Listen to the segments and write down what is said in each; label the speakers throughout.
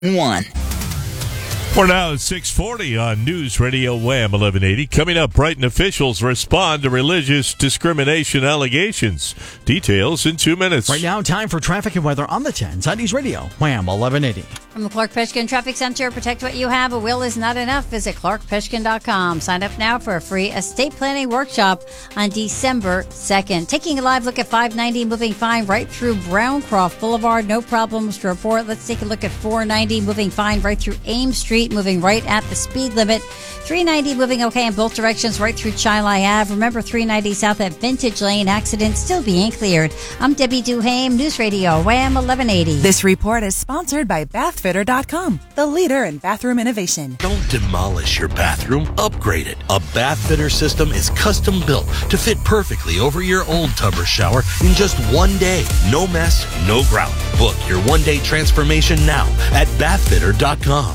Speaker 1: 1.
Speaker 2: We're now at 6:40 on News Radio Wham 1180. Coming up, Brighton officials respond to religious discrimination allegations. Details in 2 minutes.
Speaker 3: Right now, time for traffic and weather on the 10s on News Radio Wham 1180.
Speaker 4: From the Clark Peshkin Traffic Center, protect what you have. A will is not enough. Visit clarkpeshkin.com. Sign up now for a free estate planning workshop on December 2nd. Taking a live look at 590 moving fine right through Browncroft Boulevard. No problems to report. Let's take a look at 490 moving fine right through Ames Street, moving right at the speed limit. 390 moving okay in both directions right through Chilai Ave. Remember 390 south at Vintage Lane. Accident still being cleared. I'm Debbie Duhame, News Radio Wham 1180.
Speaker 5: This report is sponsored by Bathfitter.com, the leader in bathroom innovation.
Speaker 6: Don't demolish your bathroom, upgrade it. A Bathfitter system is custom built to fit perfectly over your old tub or shower in just 1 day. No mess, no grout. Book your 1-day transformation now at Bathfitter.com.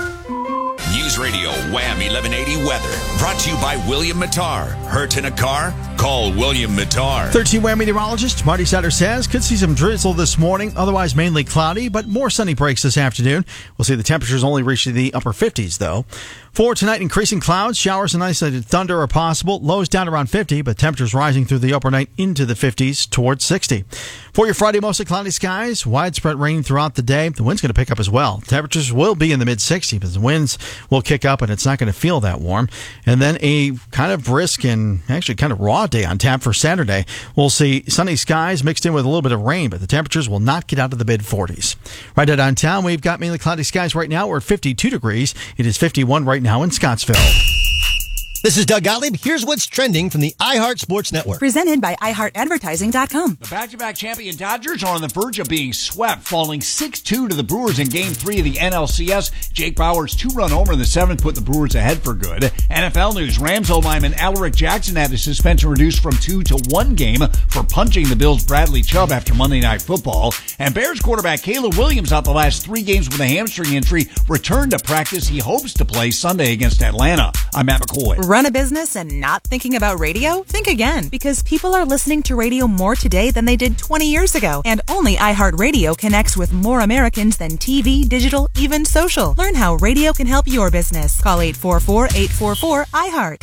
Speaker 7: News Radio Wham 1180 weather. Brought to you by William Mattar. Hurt in a car? Call William Mattar.
Speaker 3: 13 Wham meteorologist Marty Satter says could see some drizzle this morning, otherwise mainly cloudy, but more sunny breaks this afternoon. We'll see the temperatures only reach the upper 50s, though. For tonight, increasing clouds, showers and isolated thunder are possible. Lows down around 50, but temperatures rising through the upper night into the 50s towards 60. For your Friday, mostly cloudy skies, widespread rain throughout the day. The wind's going to pick up as well. Temperatures will be in the mid-60s, but the winds will kick up, and it's not going to feel that warm. And then a kind of brisk and actually kind of raw day on tap for Saturday. We'll see sunny skies mixed in with a little bit of rain, but the temperatures will not get out of the mid-40s. Right now downtown, we've got mainly cloudy skies right now. We're at 52 degrees. It is 51 right now in Scottsville.
Speaker 8: This is Doug Gottlieb. Here's what's trending from the iHeart Sports Network.
Speaker 5: Presented by iHeartAdvertising.com.
Speaker 9: The back-to-back champion Dodgers are on the verge of being swept, falling 6-2 to the Brewers in Game 3 of the NLCS. Jake Bauers' two-run homer in the 7th put the Brewers ahead for good. NFL news, Rams O-lineman Alaric Jackson had his suspension reduced from 2 to 1 game for punching the Bills' Bradley Chubb after Monday Night Football. And Bears quarterback Caleb Williams, out the last 3 games with a hamstring injury, returned to practice. He hopes to play Sunday against Atlanta. I'm Matt McCoy.
Speaker 5: Run a business and not thinking about radio? Think again, because people are listening to radio more today than they did 20 years ago. And only iHeartRadio connects with more Americans than TV, digital, even social. Learn how radio can help your business. Call 844-844-iHeart.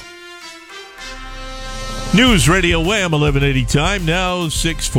Speaker 2: News Radio Wham 1180 time, now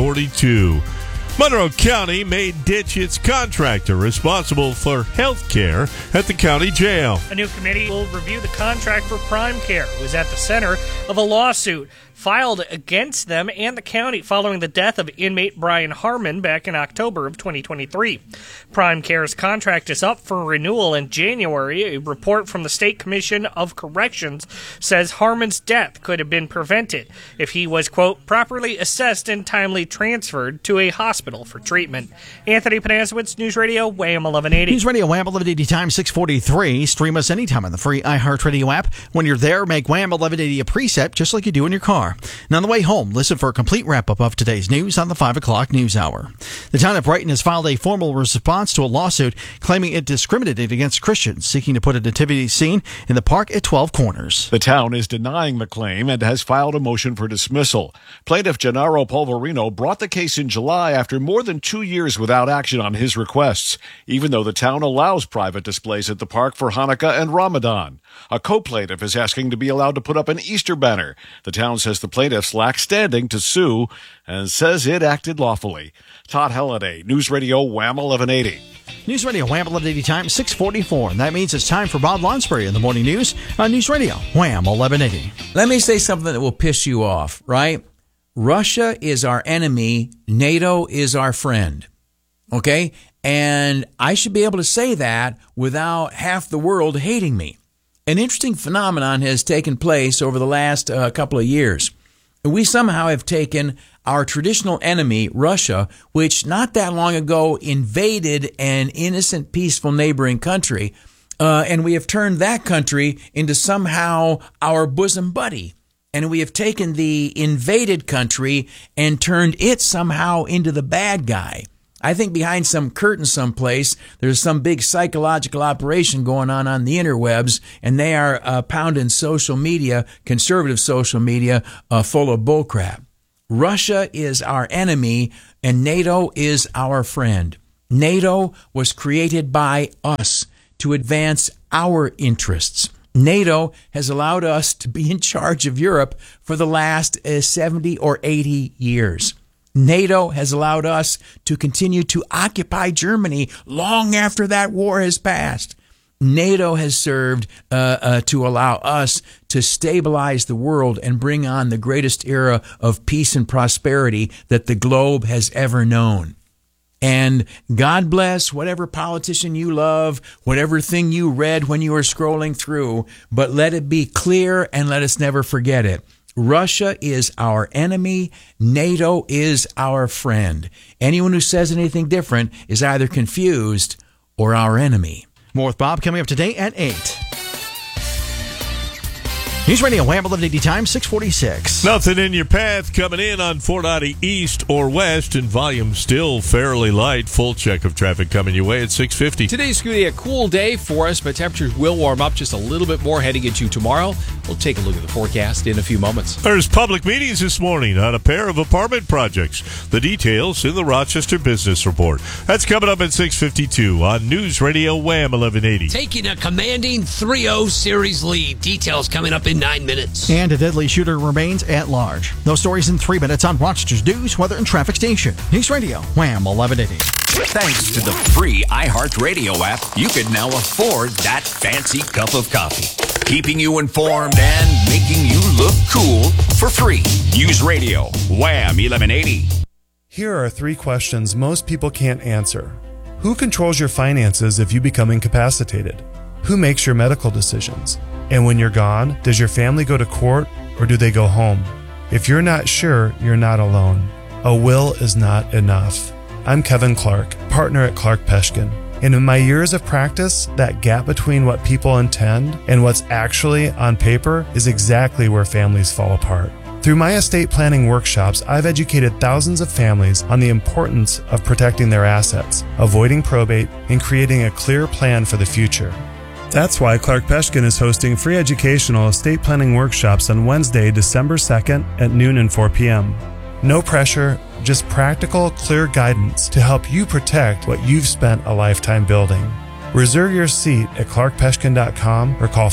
Speaker 2: 6:42. Monroe County may ditch its contractor responsible for health care at the county jail.
Speaker 10: A new committee will review the contract for Prime Care, who is at the center of a lawsuit filed against them and the county following the death of inmate Brian Harmon back in October of 2023. Prime Care's contract is up for renewal in January. A report from the State Commission of Corrections says Harmon's death could have been prevented if he was, quote, properly assessed and timely transferred to a hospital for treatment. Anthony Panasiewicz, News Radio, Wham 1180.
Speaker 3: News Radio, Wham 1180, time 6:43. Stream us anytime on the free iHeartRadio app. When you're there, make Wham 1180 a preset, just like you do in your car. And on the way home, listen for a complete wrap-up of today's news on the 5 o'clock news hour. The town of Brighton has filed a formal response to a lawsuit claiming it discriminated against Christians seeking to put a nativity scene in the park at 12 Corners.
Speaker 11: The town is denying the claim and has filed a motion for dismissal. Plaintiff Gennaro Polverino brought the case in July after more than 2 years without action on his requests, even though the town allows private displays at the park for Hanukkah and Ramadan. A co-plaintiff is asking to be allowed to put up an Easter banner. The town says the plaintiffs lack standing to sue and says it acted lawfully. Todd Halliday, News Radio Wham 1180.
Speaker 3: News Radio Wham 1180 time 6:44, and that means it's time for Bob Lonsbury in the morning news on News Radio Wham 1180.
Speaker 1: Let me say something that will piss you off, right? Russia is our enemy. NATO is our friend. Okay? And I should be able to say that without half the world hating me. An interesting phenomenon has taken place over the last couple of years. We somehow have taken our traditional enemy, Russia, which not that long ago invaded an innocent, peaceful neighboring country, and we have turned that country into somehow our bosom buddy. And we have taken the invaded country and turned it somehow into the bad guy. I think behind some curtain someplace, there's some big psychological operation going on the interwebs, and they are pounding social media, conservative social media, full of bullcrap. Russia is our enemy, and NATO is our friend. NATO was created by us to advance our interests. NATO has allowed us to be in charge of Europe for the last 70 or 80 years. NATO has allowed us to continue to occupy Germany long after that war has passed. NATO has served to allow us to stabilize the world and bring on the greatest era of peace and prosperity that the globe has ever known. And God bless whatever politician you love, whatever thing you read when you were scrolling through, but let it be clear and let us never forget it. Russia is our enemy. NATO is our friend. Anyone who says anything different is either confused or our enemy.
Speaker 3: More with Bob coming up today at 8. News Radio Wham 1180 time, 646.
Speaker 2: Nothing in your path coming in on 490 east or west, and volume still fairly light. Full check of traffic coming your way at 650.
Speaker 12: Today's going to be a cool day for us, but temperatures will warm up just a little bit more heading into tomorrow. We'll take a look at the forecast in a few moments.
Speaker 2: There's public meetings this morning on a pair of apartment projects. The details in the Rochester Business Report. That's coming up at 6:52 on News Radio Wham 1180.
Speaker 13: Taking a commanding 3-0 series lead. Details coming up in 9 minutes.
Speaker 3: And a deadly shooter remains at large. Those stories in 3 minutes on Rochester's news, weather, and traffic station. News Radio Wham 1180.
Speaker 7: Thanks to the free iHeartRadio app, you can now afford that fancy cup of coffee, keeping you informed and making you look cool for free. News Radio Wham 1180.
Speaker 14: Here are 3 questions most people can't answer. Who controls your finances if you become incapacitated? Who makes your medical decisions? And when you're gone, does your family go to court or do they go home? If you're not sure, you're not alone. A will is not enough. I'm Kevin Clark, partner at Clark Peshkin. And in my years of practice, that gap between what people intend and what's actually on paper is exactly where families fall apart. Through my estate planning workshops, I've educated thousands of families on the importance of protecting their assets, avoiding probate, and creating a clear plan for the future. That's why Clark Peshkin is hosting free educational estate planning workshops on Wednesday, December 2nd at noon and 4 p.m. No pressure, just practical, clear guidance to help you protect what you've spent a lifetime building. Reserve your seat at clarkpeshkin.com or call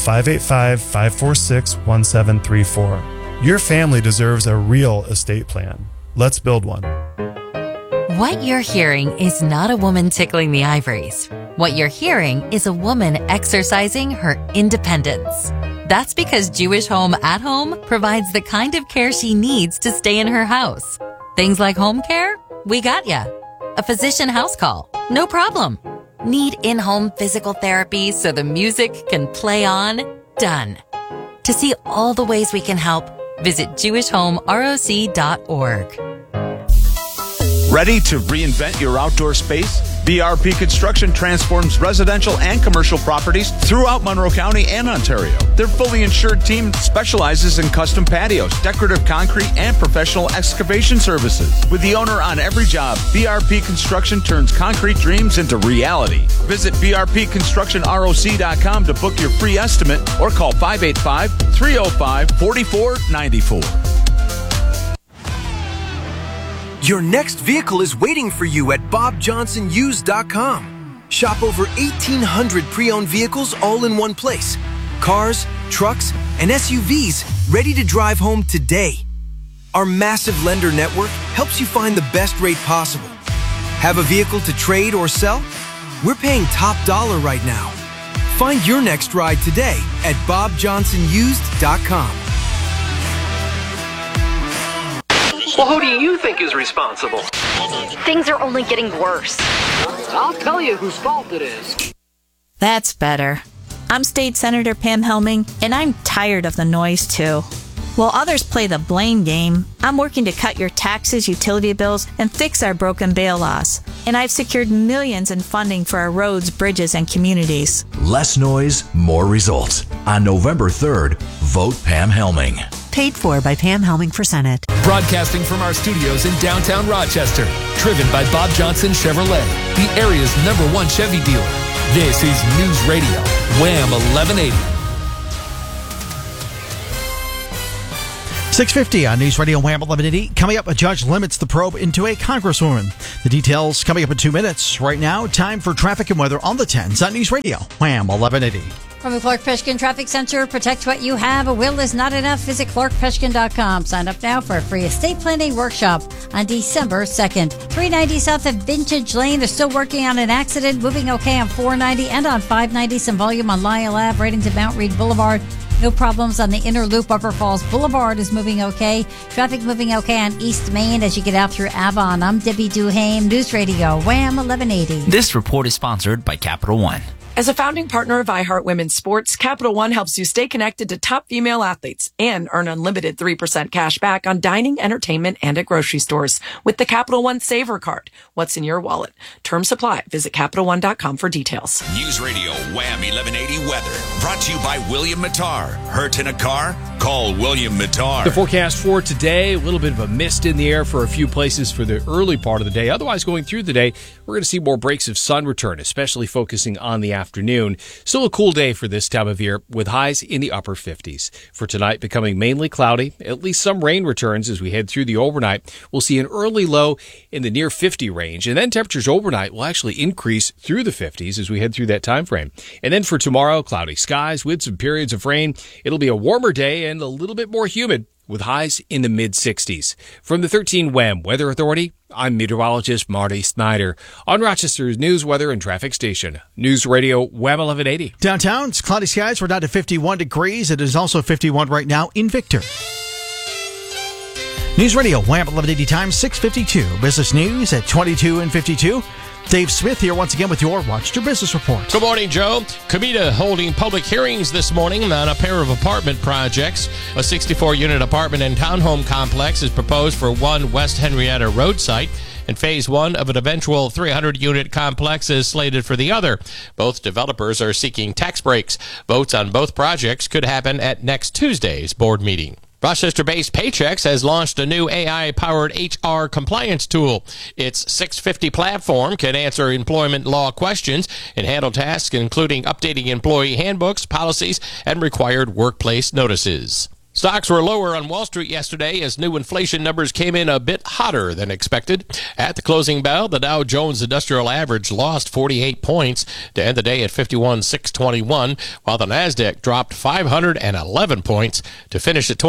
Speaker 14: 585-546-1734. Your family deserves a real estate plan. Let's build one.
Speaker 15: What you're hearing is not a woman tickling the ivories. What you're hearing is a woman exercising her independence. That's because Jewish Home at Home provides the kind of care she needs to stay in her house. Things like home care? We got ya. A physician house call? No problem. Need in-home physical therapy so the music can play on? Done. To see all the ways we can help, visit jewishhomeroc.org.
Speaker 16: Ready to reinvent your outdoor space? BRP Construction transforms residential and commercial properties throughout Monroe County and Ontario. Their fully insured team specializes in custom patios, decorative concrete, and professional excavation services. With the owner on every job, BRP Construction turns concrete dreams into reality. Visit brpconstructionroc.com to book your free estimate or call 585-305-4494.
Speaker 17: Your next vehicle is waiting for you at BobJohnsonUsed.com. Shop over 1,800 pre-owned vehicles all in one place. Cars, trucks, and SUVs ready to drive home today. Our massive lender network helps you find the best rate possible. Have a vehicle to trade or sell? We're paying top dollar right now. Find your next ride today at BobJohnsonUsed.com.
Speaker 18: Well, who do you think is responsible?
Speaker 19: Things are only getting worse.
Speaker 18: I'll tell you whose fault it is.
Speaker 20: That's better. I'm State Senator Pam Helming, and I'm tired of the noise, too. While others play the blame game, I'm working to cut your taxes, utility bills, and fix our broken bail laws. And I've secured millions in funding for our roads, bridges, and communities.
Speaker 21: Less noise, more results. On November 3rd, vote Pam Helming.
Speaker 22: Paid for by Pam Helming for Senate.
Speaker 23: Broadcasting from our studios in downtown Rochester. Driven by Bob Johnson Chevrolet, the area's #1 Chevy dealer. This is News Radio, Wham 1180.
Speaker 3: 6:50 on News Radio Wham 1180. Coming up, a judge limits the probe into a congresswoman. The details coming up in 2 minutes. Right now, time for traffic and weather on the 10s on News Radio Wham 1180.
Speaker 4: From the Clark Peshkin Traffic Center, protect what you have. A will is not enough. Visit clarkpeshkin.com. Sign up now for a free estate planning workshop on December 2nd. 390 south of Vintage Lane. They're still working on an accident. Moving okay on 490 and on 590. Some volume on Lyle Ave, right into Mount Read Boulevard. No problems on the inner loop. Upper Falls Boulevard is moving okay. Traffic moving okay on East Main as you get out through Avon. I'm Debbie Duhame, News Radio Wham 1180.
Speaker 6: This report is sponsored by Capital One.
Speaker 8: As a founding partner of iHeart Women's Sports, Capital One helps you stay connected to top female athletes and earn unlimited 3% cash back on dining, entertainment, and at grocery stores with the Capital One Saver Card. What's in your wallet? Terms apply. Visit CapitalOne.com for details.
Speaker 7: News Radio Wham 1180 weather. Brought to you by William Mattar. Hurt in a car? Call William Mattar.
Speaker 12: The forecast for today, a little bit of a mist in the air for a few places for the early part of the day. Otherwise, going through the day, we're going to see more breaks of sun return, especially focusing on the afternoon. Still a cool day for this time of year with highs in the upper 50s. For tonight, becoming mainly cloudy, at least some rain returns as we head through the overnight. We'll see an early low in the near 50 range, and then temperatures overnight will actually increase through the 50s as we head through that time frame. And then for tomorrow, cloudy skies with some periods of rain. It'll be a warmer day and a little bit more humid with highs in the mid-60s. From the 13 WHAM Weather Authority, I'm meteorologist Marty Snyder on Rochester's news, weather, and traffic station. News Radio Wham 1180.
Speaker 3: Downtown, it's cloudy skies. We're down to 51 degrees. It is also 51 right now in Victor. News Radio Wham 1180 time, 6:52. Business news at 22 and 52. Dave Smith here once again with your Rochester Business Report.
Speaker 24: Good morning, Joe. Comida holding public hearings this morning on a pair of apartment projects. A 64-unit apartment and townhome complex is proposed for one West Henrietta Road site, and phase one of an eventual 300-unit complex is slated for the other. Both developers are seeking tax breaks. Votes on both projects could happen at next Tuesday's board meeting. Rochester-based Paychex has launched a new AI-powered HR compliance tool. Its 650 platform can answer employment law questions and handle tasks including updating employee handbooks, policies, and required workplace notices. Stocks were lower on Wall Street yesterday as new inflation numbers came in a bit hotter than expected. At the closing bell, the Dow Jones Industrial Average lost 48 points to end the day at 51,621, while the Nasdaq dropped 511 points to finish at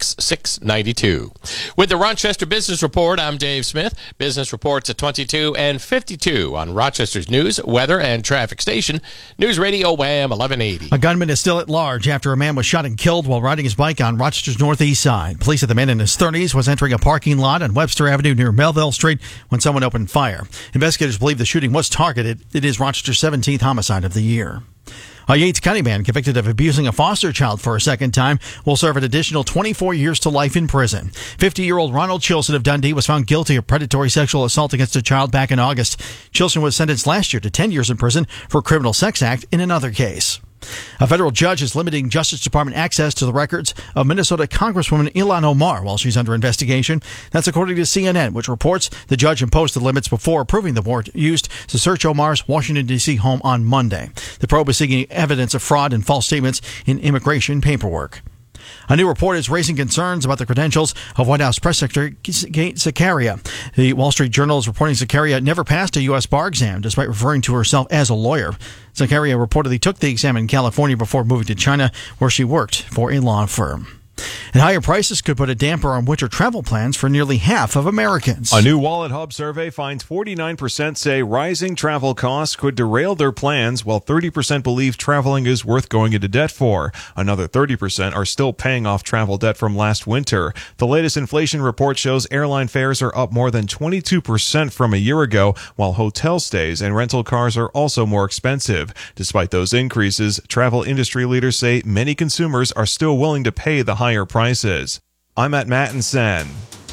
Speaker 24: 26,692. With the Rochester Business Report, I'm Dave Smith. Business reports at 22 and 52 on Rochester's news, weather, and traffic station, News Radio Wham 1180.
Speaker 3: A gunman is still at large after a man was shot and killed while riding his bike on Rochester's northeast side. Police said the man in his 30s was entering a parking lot on Webster Avenue near Melville Street when someone opened fire. Investigators believe the shooting was targeted. It is Rochester's 17th homicide of the year. A Yates County man convicted of abusing a foster child for a second time will serve an additional 24 years to life in prison. 50-year-old Ronald Chilson of Dundee was found guilty of predatory sexual assault against a child back in August. Chilson was sentenced last year to 10 years in prison for a criminal sex act in another case. A federal judge is limiting Justice Department access to the records of Minnesota Congresswoman Ilhan Omar while she's under investigation. That's according to CNN, which reports the judge imposed the limits before approving the warrant used to search Omar's Washington, D.C. home on Monday. The probe is seeking evidence of fraud and false statements in immigration paperwork. A new report is raising concerns about the credentials of White House Press Secretary Kate Zakaria. The Wall Street Journal is reporting Zakaria never passed a U.S. bar exam, despite referring to herself as a lawyer. Zakaria reportedly took the exam in California before moving to China, where she worked for a law firm. And higher prices could put a damper on winter travel plans for nearly half of Americans.
Speaker 25: A new Wallet Hub survey finds 49% say rising travel costs could derail their plans, while 30% believe traveling is worth going into debt for. Another 30% are still paying off travel debt from last winter. The latest inflation report shows airline fares are up more than 22% from a year ago, while hotel stays and rental cars are also more expensive. Despite those increases, travel industry leaders say many consumers are still willing to pay the higher prices. I'm at Mattinson.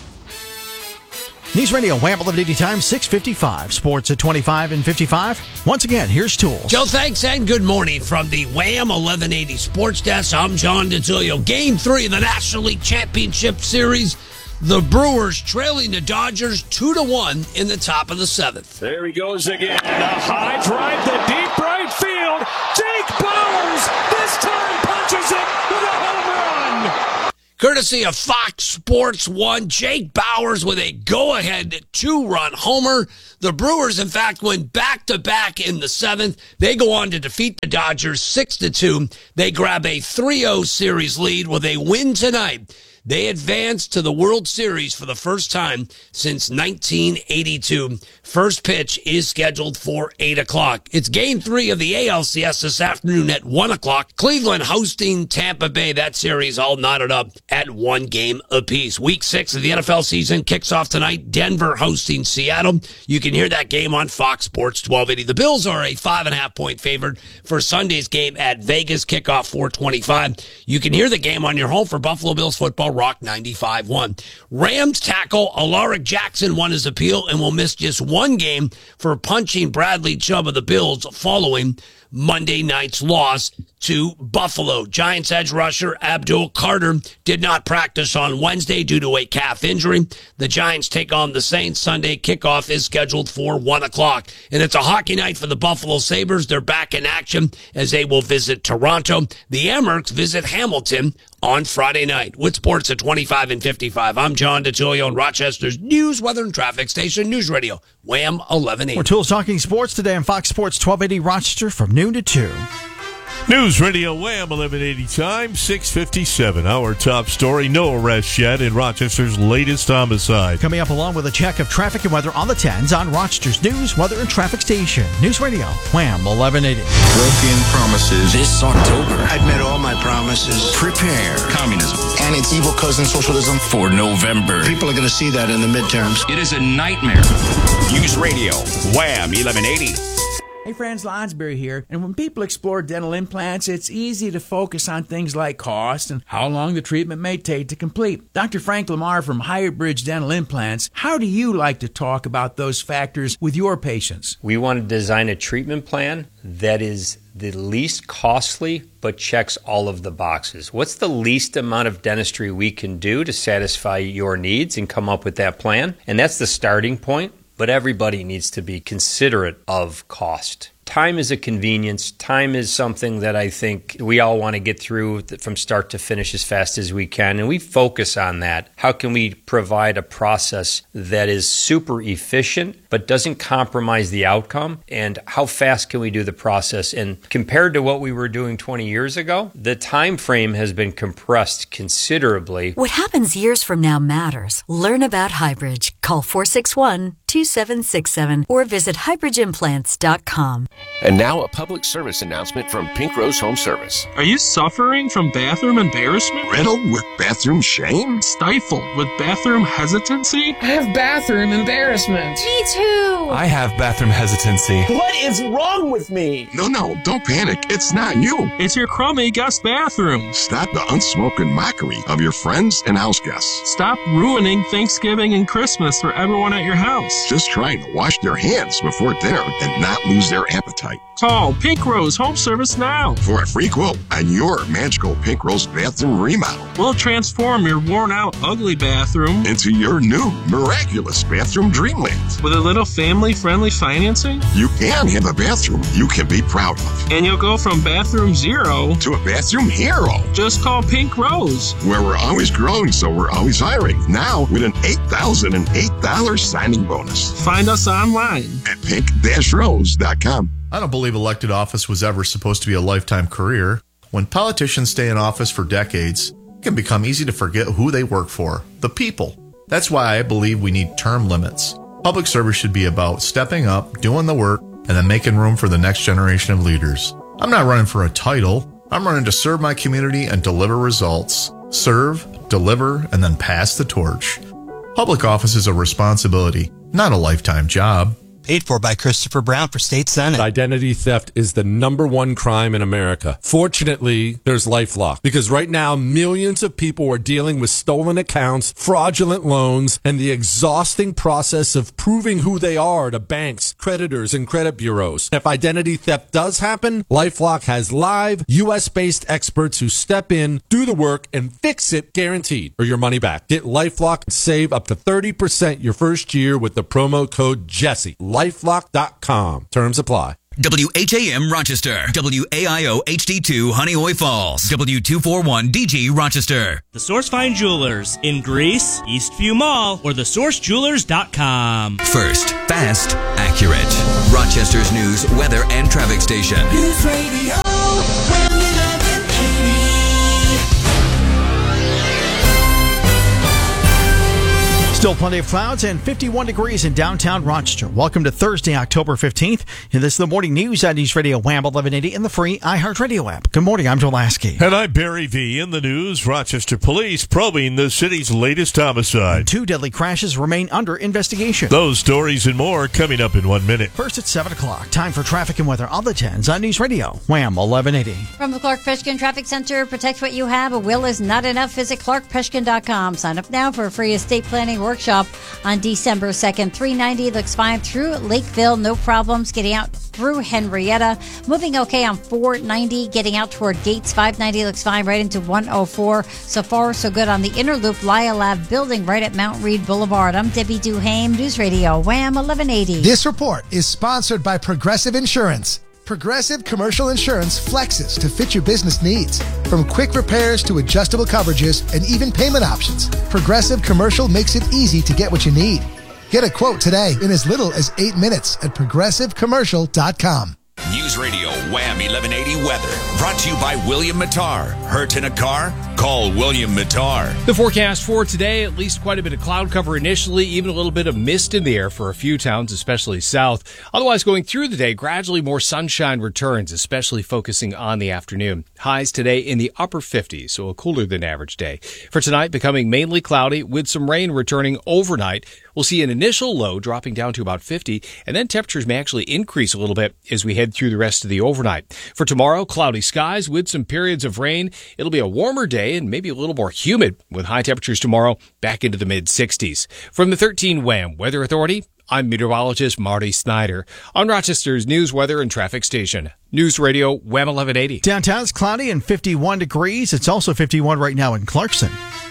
Speaker 3: News Radio Wham 1180 time, 6:55. Sports at 25 and 55. Once again, here's Tools.
Speaker 13: Joe, thanks and good morning from the Wham 1180 Sports Desk. I'm John DeTilio. Game 3 of the National League Championship Series. The Brewers trailing the Dodgers 2-1 in the top of the 7th.
Speaker 26: There he goes again. A high drive to deep right field. Jake Bowers this time punches it with a home run.
Speaker 13: Courtesy of Fox Sports 1, Jake Bowers with a go-ahead 2-run homer. The Brewers, in fact, went back-to-back in the 7th. They go on to defeat the Dodgers 6-2. They grab a 3-0 series lead with a win tonight. They advance to the World Series for the first time since 1982. First pitch is scheduled for 8 o'clock. It's Game 3 of the ALCS this afternoon at 1 o'clock. Cleveland hosting Tampa Bay. That series all knotted up at 1 game apiece. Week 6 of the NFL season kicks off tonight. Denver hosting Seattle. You can hear that game on Fox Sports 1280. The Bills are a 5.5-point favorite for Sunday's game at Vegas. Kickoff 4:25. You can hear the game on your home for Buffalo Bills football. Rock 95.1. Rams tackle Alaric Jackson won his appeal and will miss just 1 game for punching Bradley Chubb of the Bills following Monday night's loss to Buffalo. Giants edge rusher Abdul Carter did not practice on Wednesday due to a calf injury. The Giants take on the Saints Sunday. Kickoff is scheduled for 1 o'clock. And it's a hockey night for the Buffalo Sabres. They're back in action as they will visit Toronto. The Amerks visit Hamilton on Friday night. With sports at 25 and 55. I'm John DeTilio on Rochester's News, Weather, and Traffic Station, News Radio, Wham 1180.
Speaker 3: We're Tools talking sports today on Fox Sports 1280 Rochester from noon to 2.
Speaker 1: News Radio Wham 1180 time, 6:57. Our top story, no arrests yet in Rochester's latest homicide.
Speaker 3: Coming up along with a check of traffic and weather on the 10s on Rochester's News, Weather, and Traffic Station. News Radio Wham 1180.
Speaker 2: Broken promises this October. I've met all my promises. Prepare. Communism. And its evil cousin, socialism. For November. People are going to see that in the midterms.
Speaker 7: It is a nightmare. News Radio Wham 1180.
Speaker 5: Hey friends, Lonsberry here, and when people explore dental implants, it's easy to focus on things like cost and how long the treatment may take to complete. Dr. Frank Lamar from Higher Bridge Dental Implants, how do you like to talk about those factors with your patients?
Speaker 9: We want to design a treatment plan that is the least costly but checks all of the boxes. What's the least amount of dentistry we can do to satisfy your needs and come up with that plan? And that's the starting point. But everybody needs to be considerate of cost. Time is a convenience. Time is something that I think we all want to get through from start to finish as fast as we can, and we focus on that. How can we provide a process that is super efficient but doesn't compromise the outcome? And how fast can we do the process? And compared to what we were doing 20 years ago, the time frame has been compressed considerably.
Speaker 22: What happens years from now matters. Learn about Highbridge. Call 461-2767 or visit highbridgeimplants.com.
Speaker 10: And now a public service announcement from Pink Rose Home Service.
Speaker 26: Are you suffering from bathroom embarrassment?
Speaker 10: Riddled with bathroom shame?
Speaker 26: Stifled with bathroom hesitancy?
Speaker 11: I have bathroom embarrassment.
Speaker 27: Me too.
Speaker 11: I have bathroom hesitancy. What is wrong with me?
Speaker 10: No, don't panic. It's not you.
Speaker 26: It's your crummy guest bathroom.
Speaker 10: Stop the unspoken mockery of your friends and house guests.
Speaker 26: Stop ruining Thanksgiving and Christmas for everyone at your house.
Speaker 10: Just trying to wash their hands before dinner and not lose their appetite.
Speaker 26: Call Pink Rose Home Service now
Speaker 10: for a free quote on your magical Pink Rose bathroom remodel.
Speaker 26: We'll transform your worn-out, ugly bathroom
Speaker 10: into your new, miraculous bathroom dreamland.
Speaker 26: With a little family-friendly financing,
Speaker 10: you can have a bathroom you can be proud of.
Speaker 26: And you'll go from bathroom zero
Speaker 10: to a bathroom hero.
Speaker 26: Just call Pink Rose.
Speaker 10: Where we're always growing, so we're always hiring. Now with an $8,008 signing bonus.
Speaker 26: Find us online
Speaker 10: at pink-rose.com.
Speaker 28: I don't believe elected office was ever supposed to be a lifetime career. When politicians stay in office for decades, it can become easy to forget who they work for, the people. That's why I believe we need term limits. Public service should be about stepping up, doing the work, and then making room for the next generation of leaders. I'm not running for a title. I'm running to serve my community and deliver results. Serve, deliver, and then pass the torch. Public office is a responsibility, not a lifetime job.
Speaker 29: Paid for by Christopher Brown for State Senate.
Speaker 30: Identity theft is the #1 crime in America. Fortunately, there's LifeLock, because right now millions of people are dealing with stolen accounts, fraudulent loans, and the exhausting process of proving who they are to banks, creditors, and credit bureaus. If identity theft does happen, LifeLock has live, U.S.-based experts who step in, do the work, and fix it guaranteed, or your money back. Get LifeLock and save up to 30% your first year with the promo code Jesse. LifeLock.com. Terms apply.
Speaker 14: WHAM Rochester, WAIO HD2 Honeoye Falls, W241 DG Rochester.
Speaker 15: The Source Fine Jewelers in Greece, Eastview Mall, or thesourcejewelers.com.
Speaker 14: First, fast, accurate. Rochester's news, weather, and traffic station.
Speaker 16: News Radio WHAM 1180.
Speaker 3: Still plenty of clouds and 51 degrees in downtown Rochester. Welcome to Thursday, October 15th. And this is the morning news on News Radio WHAM 1180 and the free iHeartRadio app. Good morning, I'm Joe Lasky.
Speaker 1: And I'm Barry V. In the news, Rochester police probing the city's latest homicide.
Speaker 3: 2 deadly crashes remain under investigation.
Speaker 1: Those stories and more coming up in 1 minute.
Speaker 3: First at 7 o'clock, time for traffic and weather on the 10s on News Radio WHAM 1180.
Speaker 4: From the Clark Peshkin Traffic Center, protect what you have. A will is not enough. Visit clarkpeshkin.com. Sign up now for a free estate planning workshop on December 2nd. 390 looks fine through Lakeville. No problems getting out through Henrietta. Moving okay on 490. Getting out toward Gates. 590 looks fine right into 104. So far, so good on the inner loop Lyle Lab building right at Mount Reed Boulevard. I'm Debbie Duhame, News Radio WHAM 1180.
Speaker 17: This report is sponsored by Progressive Insurance. Progressive Commercial Insurance flexes to fit your business needs. From quick repairs to adjustable coverages and even payment options, Progressive Commercial makes it easy to get what you need. Get a quote today in as little as 8 minutes at progressivecommercial.com.
Speaker 7: News Radio WHAM 1180 weather. Brought to you by William Mattar. Hurt in a car? Call William Mattar.
Speaker 12: The forecast for today, at least quite a bit of cloud cover initially, even a little bit of mist in the air for a few towns, especially south. Otherwise, going through the day, gradually more sunshine returns, especially focusing on the afternoon. Highs today in the upper 50s, so a cooler than average day. For tonight, becoming mainly cloudy with some rain returning overnight. We'll see an initial low dropping down to about 50, and then temperatures may actually increase a little bit as we head through the rest of the overnight. For tomorrow, cloudy skies with some periods of rain. It'll be a warmer day and maybe a little more humid with high temperatures tomorrow back into the mid-60s. From the 13 WHAM Weather Authority, I'm meteorologist Marty Snyder on Rochester's news, weather, and traffic station. News Radio WHAM 1180.
Speaker 3: Downtown's cloudy and 51 degrees. It's also 51 right now in Clarkson.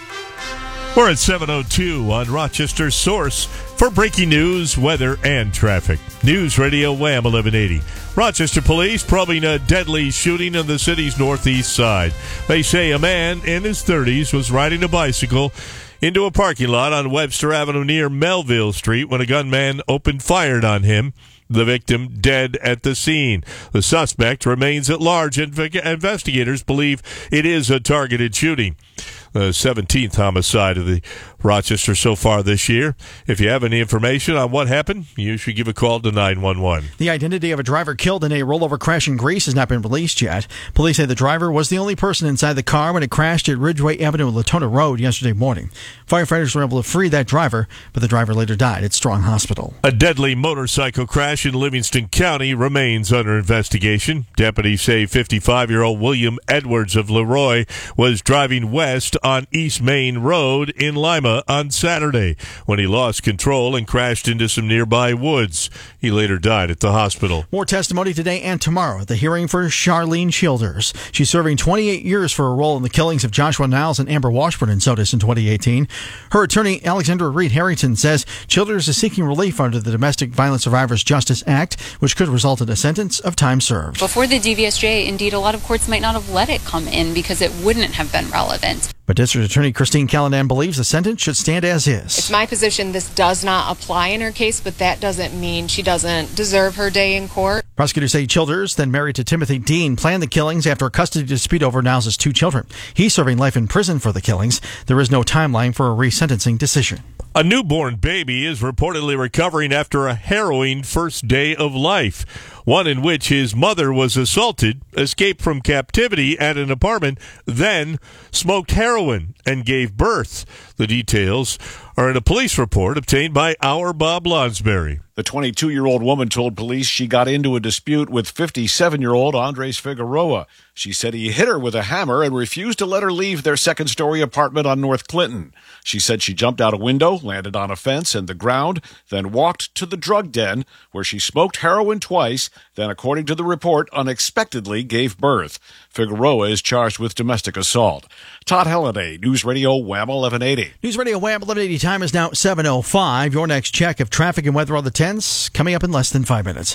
Speaker 1: We're at 7:02 on Rochester's source for breaking news, weather, and traffic. News Radio WHAM 1180. Rochester police probing a deadly shooting on the city's northeast side. They say a man in his 30s was riding a bicycle into a parking lot on Webster Avenue near Melville Street when a gunman opened fire on him. The victim dead at the scene. The suspect remains at large. Investigators believe it is a targeted shooting. The 17th homicide of the Rochester so far this year. If you have any information on what happened, you should give a call to 911.
Speaker 3: The identity of a driver killed in a rollover crash in Greece has not been released yet. Police say the driver was the only person inside the car when it crashed at Ridgeway Avenue and Latona Road yesterday morning. Firefighters were able to free that driver, but the driver later died at Strong Hospital.
Speaker 1: A deadly motorcycle crash in Livingston County remains under investigation. Deputies say 55-year-old William Edwards of Leroy was driving west on East Main Road in Lima on Saturday when he lost control and crashed into some nearby woods. He later died at the hospital.
Speaker 3: More testimony today and tomorrow at the hearing for Charlene Childers. She's serving 28 years for her role in the killings of Joshua Niles and Amber Washburn in Sodus in 2018. Her attorney, Alexandra Reed Harrington, says Childers is seeking relief under the Domestic Violence Survivors Justice Act, which could result in a sentence of time served.
Speaker 18: Before the DVSJ, indeed, a lot of courts might not have let it come in because it wouldn't have been relevant.
Speaker 3: But District Attorney Christine Callanan believes the sentence should stand as is.
Speaker 19: It's my position this does not apply in her case, but that doesn't mean she doesn't deserve her day in court.
Speaker 3: Prosecutors say Childers, then married to Timothy Dean, planned the killings after a custody dispute over Niles' 2 children. He's serving life in prison for the killings. There is no timeline for a resentencing decision.
Speaker 1: A newborn baby is reportedly recovering after a harrowing first day of life, one in which his mother was assaulted, escaped from captivity at an apartment, then smoked heroin and gave birth. The details are in a police report obtained by our Bob Lonsberry.
Speaker 20: The 22-year-old woman told police she got into a dispute with 57-year-old Andres Figueroa. She said he hit her with a hammer and refused to let her leave their second-story apartment on North Clinton. She said she jumped out a window, landed on a fence and the ground, then walked to the drug den where she smoked heroin twice, then, according to the report, unexpectedly gave birth. Figueroa is charged with domestic assault. Todd Halliday, News Radio WHAM 1180.
Speaker 3: News Radio WHAM 1180 time is now 7:05. Your next check of traffic and weather on the 10s coming up in less than 5 minutes.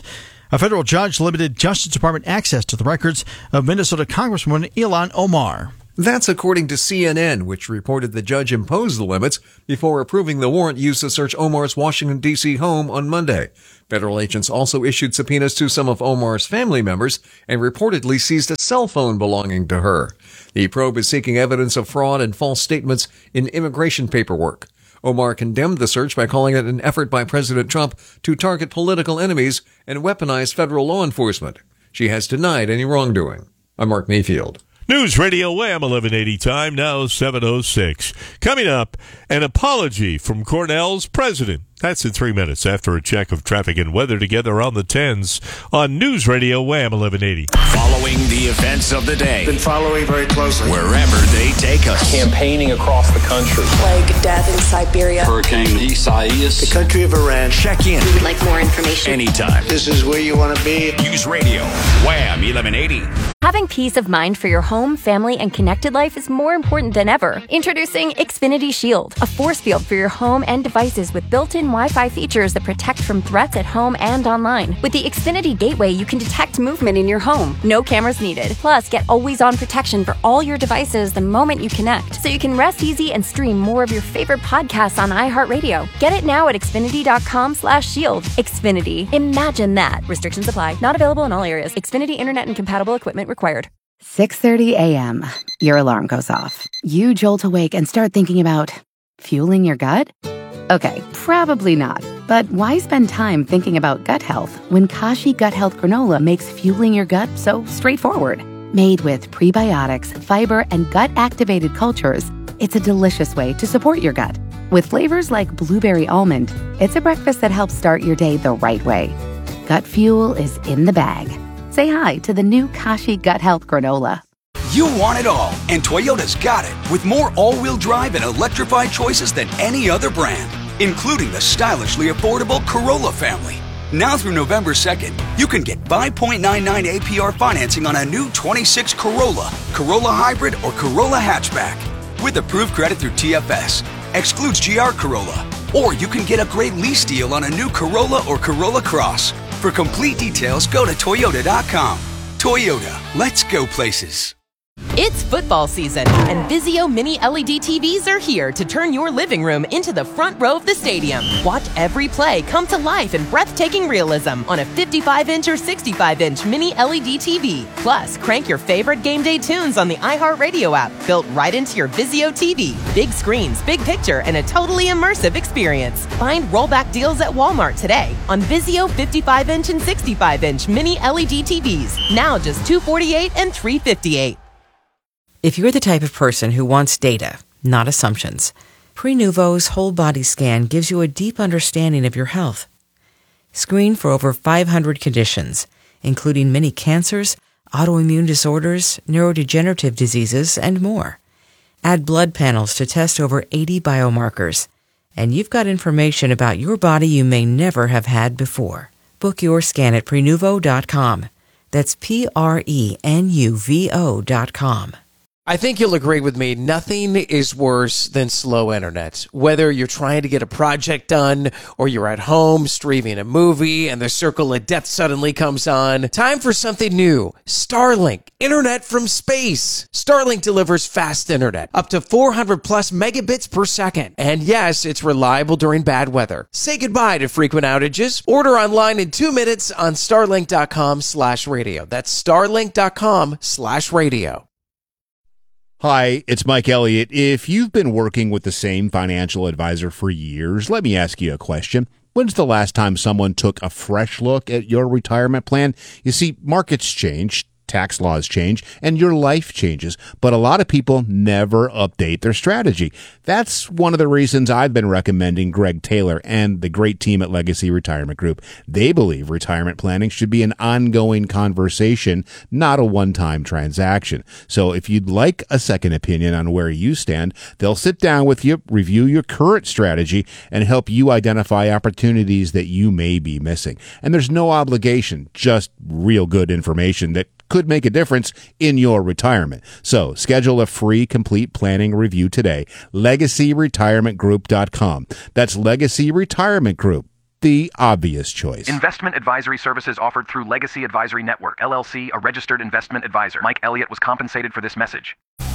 Speaker 3: A federal judge limited Justice Department access to the records of Minnesota Congresswoman Ilhan Omar.
Speaker 2: That's according to CNN, which reported the judge imposed the limits before approving the warrant used to search Omar's Washington, D.C. home on Monday. Federal agents also issued subpoenas to some of Omar's family members and reportedly seized a cell phone belonging to her. The probe is seeking evidence of fraud and false statements in immigration paperwork. Omar condemned the search by calling it an effort by President Trump to target political enemies and weaponize federal law enforcement. She has denied any wrongdoing. I'm Mark Mayfield.
Speaker 1: News Radio Wham 1180 time, now 7:06. Coming up, an apology from Cornell's president. That's in 3 minutes after a check of traffic and weather together on the 10s on News Radio Wham 1180.
Speaker 7: Following the events of the day.
Speaker 5: Been following very closely.
Speaker 7: Wherever they take us.
Speaker 6: Campaigning across the country.
Speaker 8: Plague, death in Siberia.
Speaker 6: Hurricane Isaias.
Speaker 5: The country of Iran.
Speaker 7: Check in.
Speaker 8: We would like more information.
Speaker 7: Anytime.
Speaker 5: This is where you want to be.
Speaker 7: News Radio Wham 1180.
Speaker 13: Having peace of mind for your home, family, and connected life is more important than ever. Introducing Xfinity Shield, a force field for your home and devices with built-in Wi-Fi features that protect from threats at home and online. With the Xfinity Gateway, you can detect movement in your home. No cameras needed. Plus, get always-on protection for all your devices the moment you connect, so you can rest easy and stream more of your favorite podcasts on iHeartRadio. Get it now at Xfinity.com/shield. Xfinity. Imagine that. Restrictions apply. Not available in all areas. Xfinity Internet and compatible equipment required.
Speaker 21: 6:30 a.m. Your alarm goes off. You jolt awake and start thinking about fueling your gut? Okay, probably not. But why spend time thinking about gut health when Kashi Gut Health Granola makes fueling your gut so straightforward? Made with prebiotics, fiber, and gut-activated cultures, it's a delicious way to support your gut. With flavors like blueberry almond, it's a breakfast that helps start your day the right way. Gut fuel is in the bag. Say hi to the new Kashi Gut Health Granola.
Speaker 23: You want it all, and Toyota's got it, with more all-wheel drive and electrified choices than any other brand, including the stylishly affordable Corolla family. Now through November 2nd, you can get 5.99 APR financing on a new 26 Corolla, Corolla Hybrid, or Corolla Hatchback. With approved credit through TFS, excludes GR Corolla. Or you can get a great lease deal on a new Corolla or Corolla Cross. For complete details, go to Toyota.com. Toyota, let's go places.
Speaker 24: It's football season, and Vizio Mini LED TVs are here to turn your living room into the front row of the stadium. Watch every play come to life in breathtaking realism on a 55-inch or 65-inch Mini LED TV. Plus, crank your favorite game day tunes on the iHeartRadio app, built right into your Vizio TV. Big screens, big picture, and a totally immersive experience. Find rollback deals at Walmart today on Vizio 55-inch and 65-inch Mini LED TVs. Now just $248 and $358.
Speaker 25: If you're the type of person who wants data, not assumptions, Prenuvo's whole body scan gives you a deep understanding of your health. Screen for over 500 conditions, including many cancers, autoimmune disorders, neurodegenerative diseases, and more. Add blood panels to test over 80 biomarkers, and you've got information about your body you may never have had before. Book your scan at Prenuvo.com. That's Prenuvo.com.
Speaker 27: I think you'll agree with me, nothing is worse than slow internet. Whether you're trying to get a project done or you're at home streaming a movie and the circle of death suddenly comes on, time for something new. Starlink, internet from space. Starlink delivers fast internet, up to 400 plus megabits per second. And yes, it's reliable during bad weather. Say goodbye to frequent outages. Order online in 2 minutes on starlink.com/radio. That's starlink.com/radio.
Speaker 31: Hi, it's Mike Elliott. If you've been working with the same financial advisor for years, let me ask you a question. When's the last time someone took a fresh look at your retirement plan? You see, markets change, tax laws change, and your life changes, but a lot of people never update their strategy. That's one of the reasons I've been recommending Greg Taylor and the great team at Legacy Retirement Group. They believe retirement planning should be an ongoing conversation, not a one-time transaction. So if you'd like a second opinion on where you stand, they'll sit down with you, review your current strategy, and help you identify opportunities that you may be missing. And there's no obligation, just real good information that could make a difference in your retirement. So schedule a free complete planning review today. LegacyRetirementGroup.com. That's Legacy Retirement Group. the obvious choice.
Speaker 9: Investment advisory services offered through Legacy Advisory Network, LLC, a registered investment advisor. Mike Elliott was compensated for this message.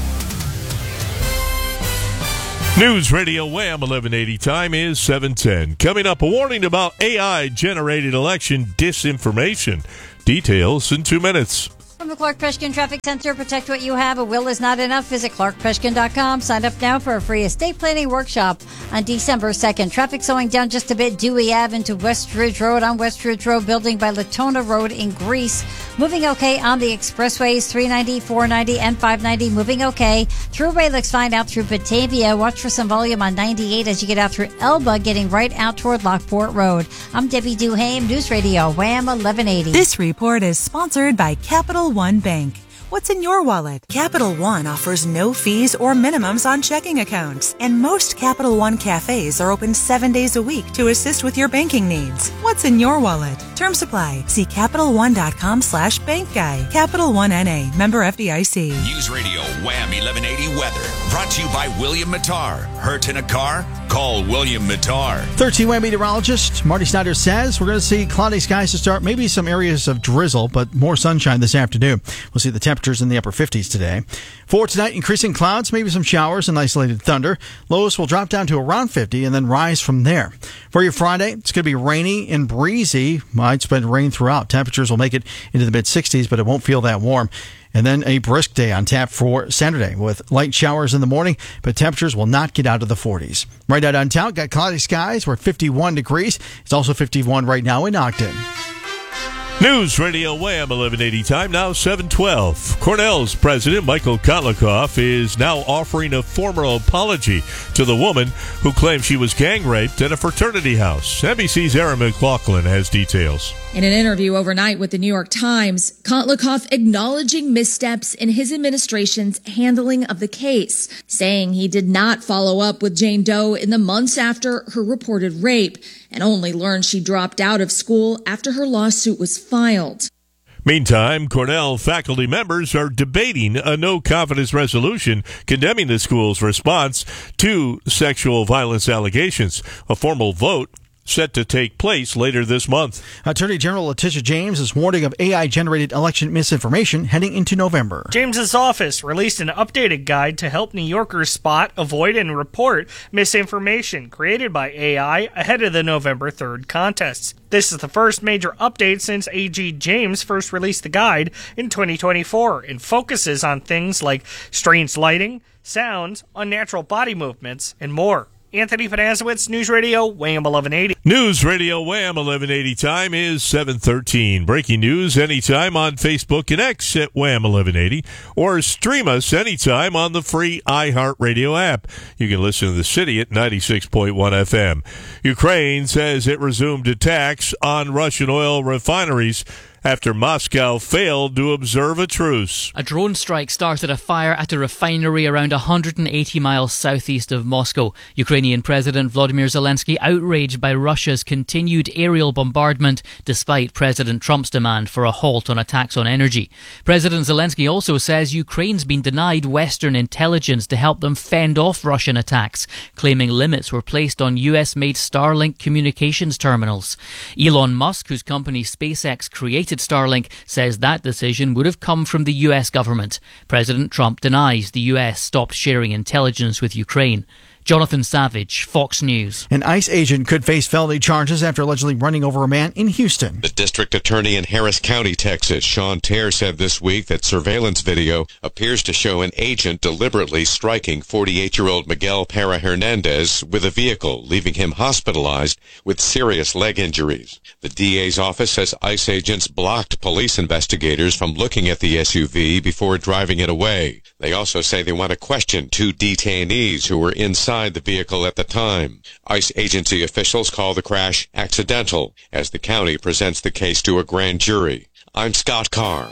Speaker 1: News Radio Wham 1180 time is 7:10. Coming up, a warning about AI-generated election disinformation. Details in 2 minutes.
Speaker 4: From the Clark Peshkin Traffic Center, protect what you have. A will is not enough. Visit clarkpeshkin.com. Sign up now for a free estate planning workshop on December 2nd. Traffic slowing down just a bit. Dewey Ave into West Ridge Road on West Ridge Road, building by Latona Road in Greece. Moving okay on the expressways, 390, 490, and 590. Moving okay. Thruway looks fine out through Batavia. Watch for some volume on 98 as you get out through Elba, getting right out toward Lockport Road. I'm Debbie Duhame, News Radio Wham 1180.
Speaker 10: This report is sponsored by Capital One Bank. What's in your wallet? Capital One offers no fees or minimums on checking accounts, and most Capital One cafes are open 7 days a week to assist with your banking needs. What's in your wallet? Term supply. See CapitalOne.com/bank guide. Capital One N.A. Member FDIC.
Speaker 7: News Radio Wham 1180 weather. Brought to you by William Mattar. Hurt in a car? Call William Mattar.
Speaker 3: 13 Wham meteorologist Marty Snyder says we're going to see cloudy skies to start. Maybe some areas of drizzle, but more sunshine this afternoon. We'll see the temperatures in the upper 50s today. For tonight, increasing clouds, maybe some showers and isolated thunder. Lows will drop down to around 50 and then rise from there. For your Friday, it's going to be rainy and breezy. Widespread rain throughout. Temperatures will make it into the mid-60s, but it won't feel that warm. And then a brisk day on tap for Saturday with light showers in the morning, but temperatures will not get out of the 40s. Right now downtown, got cloudy skies. We're at 51 degrees. It's also 51 right now in Ogden.
Speaker 1: News Radio Wham 1180 time, now 7:12. Cornell's president, Michael Kotlikoff, is now offering a formal apology to the woman who claimed she was gang raped at a fraternity house. NBC's Aaron McLaughlin has details.
Speaker 11: In an interview overnight with the New York Times, Kotlikoff acknowledging missteps in his administration's handling of the case, saying he did not follow up with Jane Doe in the months after her reported rape and only learned she dropped out of school after her lawsuit was filed.
Speaker 1: Meantime, Cornell faculty members are debating a no-confidence resolution condemning the school's response to sexual violence allegations. A formal vote set to take place later this month.
Speaker 3: Attorney General Letitia James is warning of AI-generated election misinformation heading into November.
Speaker 14: James's office released an updated guide to help New Yorkers spot, avoid, and report misinformation created by AI ahead of the November 3rd contests. This is the first major update since AG James first released the guide in 2024 and focuses on things like strange lighting, sounds, unnatural body movements, and more. Anthony Panasiewicz, News Radio Wham 1180.
Speaker 1: News Radio Wham 1180 time is 7:13. Breaking news anytime on Facebook and X at Wham 1180, or stream us anytime on the free iHeartRadio app. You can listen to the city at 96.1 FM. Ukraine says it resumed attacks on Russian oil refineries after Moscow failed to observe a truce.
Speaker 15: A drone strike started a fire at a refinery around 180 miles southeast of Moscow. Ukrainian President Volodymyr Zelensky outraged by Russia's continued aerial bombardment despite President Trump's demand for a halt on attacks on energy. President Zelensky also says Ukraine's been denied Western intelligence to help them fend off Russian attacks, claiming limits were placed on US-made Starlink communications terminals. Elon Musk, whose company SpaceX created Starlink, says that decision would have come from the US government. President Trump denies the US stopped sharing intelligence with Ukraine. Jonathan Savage, Fox News.
Speaker 3: An ICE agent could face felony charges after allegedly running over a man in Houston.
Speaker 16: The district attorney in Harris County, Texas, Sean Terr, said this week that surveillance video appears to show an agent deliberately striking 48-year-old Miguel Parra Hernandez with a vehicle, leaving him hospitalized with serious leg injuries. The DA's office says ICE agents blocked police investigators from looking at the SUV before driving it away. They also say they want to question 2 detainees who were inside the vehicle at the time. ICE agency officials call the crash accidental as the county presents the case to a grand jury. I'm Scott Carr.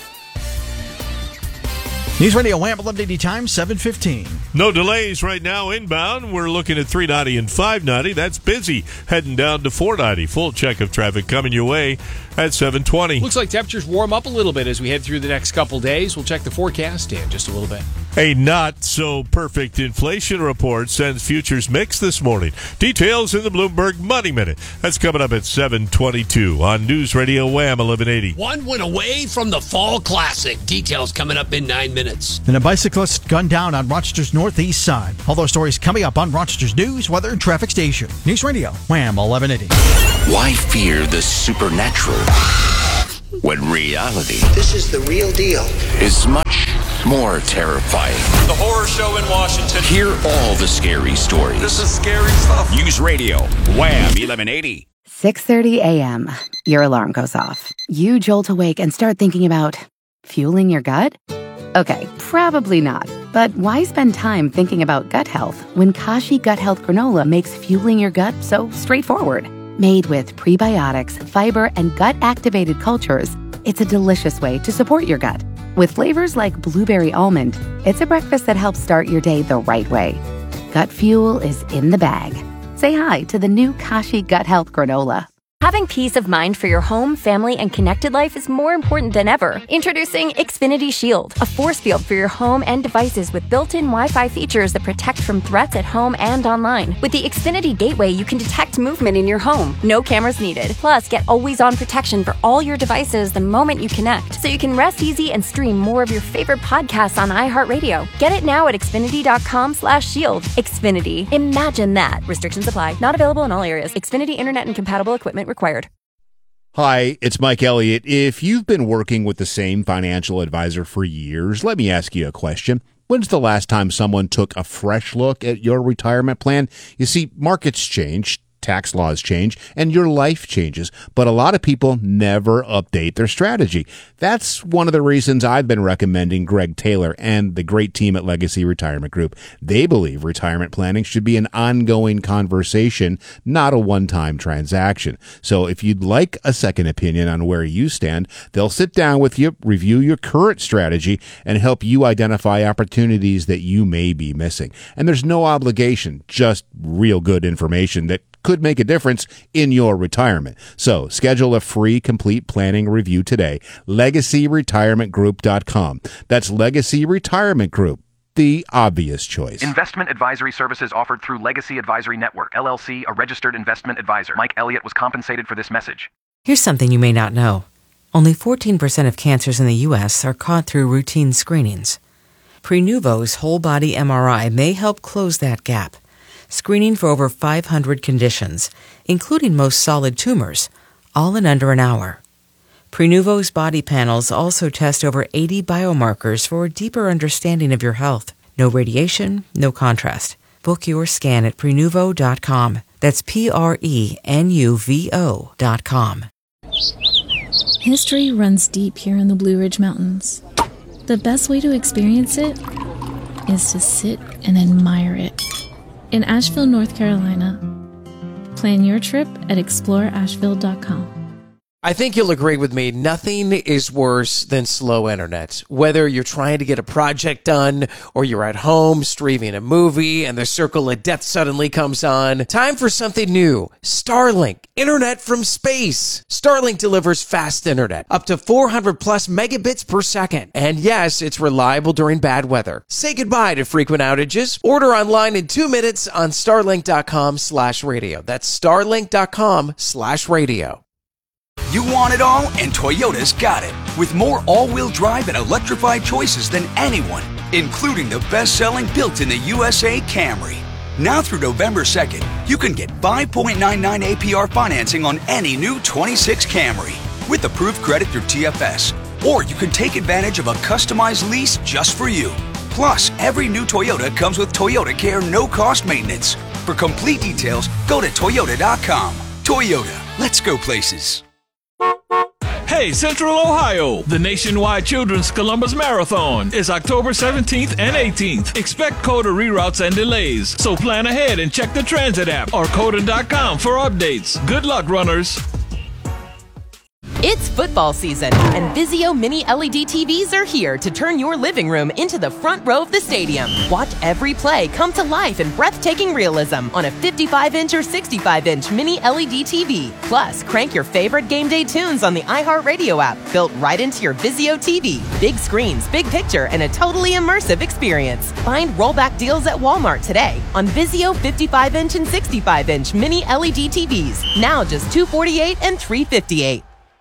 Speaker 3: News Radio Wham 1180 time, 7:15.
Speaker 1: No delays right now inbound. We're looking at 390 and 590. That's busy. Heading down to 490. Full check of traffic coming your way at 720.
Speaker 12: Looks like temperatures warm up a little bit as we head through the next couple days. We'll check the forecast in just a little bit.
Speaker 1: A not-so-perfect inflation report sends futures mixed this morning. Details in the Bloomberg Money Minute. That's coming up at 7:22 on News Radio Wham 1180.
Speaker 2: One win away from the Fall Classic. Details coming up in 9 minutes.
Speaker 3: And a bicyclist gunned down on Rochester's northeast side. All those stories coming up on Rochester's news, weather, and traffic station. News Radio Wham 1180.
Speaker 7: Why fear the supernatural when reality
Speaker 5: This is the real deal.
Speaker 7: is much more terrifying?
Speaker 6: The horror show in Washington.
Speaker 7: Hear all the scary stories.
Speaker 6: This is scary stuff.
Speaker 7: News Radio Wham 1180.
Speaker 21: 6:30 a.m. Your alarm goes off. You jolt awake and start thinking about fueling your gut? Okay, probably not. But why spend time thinking about gut health when Kashi Gut Health Granola makes fueling your gut so straightforward? Made with prebiotics, fiber, and gut-activated cultures, it's a delicious way to support your gut. With flavors like blueberry almond, it's a breakfast that helps start your day the right way. Gut fuel is in the bag. Say hi to the new Kashi Gut Health Granola.
Speaker 13: Having peace of mind for your home, family, and connected life is more important than ever. Introducing Xfinity Shield, a force field for your home and devices with built-in Wi-Fi features that protect from threats at home and online. With the Xfinity Gateway, you can detect movement in your home. No cameras needed. Plus, get always-on protection for all your devices the moment you connect, so you can rest easy and stream more of your favorite podcasts on iHeartRadio. Get it now at Xfinity.com/shield. Xfinity. Imagine that. Restrictions apply. Not available in all areas. Xfinity Internet and compatible equipment required.
Speaker 31: Hi, it's Mike Elliott. If you've been working with the same financial advisor for years, let me ask you a question. When's the last time someone took a fresh look at your retirement plan? You see, markets change, tax laws change, and your life changes, but a lot of people never update their strategy. That's one of the reasons I've been recommending Greg Taylor and the great team at Legacy Retirement Group. They believe retirement planning should be an ongoing conversation, not a one-time transaction. So if you'd like a second opinion on where you stand, they'll sit down with you, review your current strategy, and help you identify opportunities that you may be missing. And there's no obligation, just real good information that could make a difference in your retirement. So schedule a free complete planning review today. LegacyRetirementGroup.com. That's Legacy Retirement Group, the obvious choice.
Speaker 9: Investment advisory services offered through Legacy Advisory Network, LLC, a registered investment advisor. Mike Elliott was compensated for this message.
Speaker 25: Here's something you may not know. Only 14% of cancers in the U.S. are caught through routine screenings. Prenuvo's whole body MRI may help close that gap, screening for over 500 conditions, including most solid tumors, all in under an hour. Prenuvo's body panels also test over 80 biomarkers for a deeper understanding of your health. No radiation, no contrast. Book your scan at Prenuvo.com. That's Prenuvo.com.
Speaker 17: History runs deep here in the Blue Ridge Mountains. The best way to experience it is to sit and admire it. In Asheville, North Carolina. Plan your trip at exploreasheville.com.
Speaker 27: I think you'll agree with me, nothing is worse than slow internet. Whether you're trying to get a project done or you're at home streaming a movie and the circle of death suddenly comes on, time for something new. Starlink, internet from space. Starlink delivers fast internet, up to 400 plus megabits per second. And yes, it's reliable during bad weather. Say goodbye to frequent outages. Order online in 2 minutes on starlink.com/radio. That's starlink.com/radio.
Speaker 23: You want it all, and Toyota's got it. With more all-wheel drive and electrified choices than anyone, including the best-selling built-in-the USA Camry. Now through November 2nd, you can get 5.99 APR financing on any new 26 Camry with approved credit through TFS. Or you can take advantage of a customized lease just for you. Plus, every new Toyota comes with Toyota Care no-cost maintenance. For complete details, go to Toyota.com. Toyota, let's go places.
Speaker 6: Hey, Central Ohio! The nationwide Children's Columbus Marathon is October 17th and 18th. Expect COTA reroutes and delays, so plan ahead and check the transit app or COTA.com for updates. Good luck, runners!
Speaker 4: It's football season, and Vizio Mini LED TVs are here to turn your living room into the front row of the stadium. Watch every play come to life in breathtaking realism on a 55-inch or 65-inch Mini LED TV. Plus, crank your favorite game day tunes on the iHeartRadio app, built right into your Vizio TV. Big screens, big picture, and a totally immersive experience. Find rollback deals at Walmart today on Vizio 55-inch and 65-inch Mini LED TVs. Now just $248 and $358.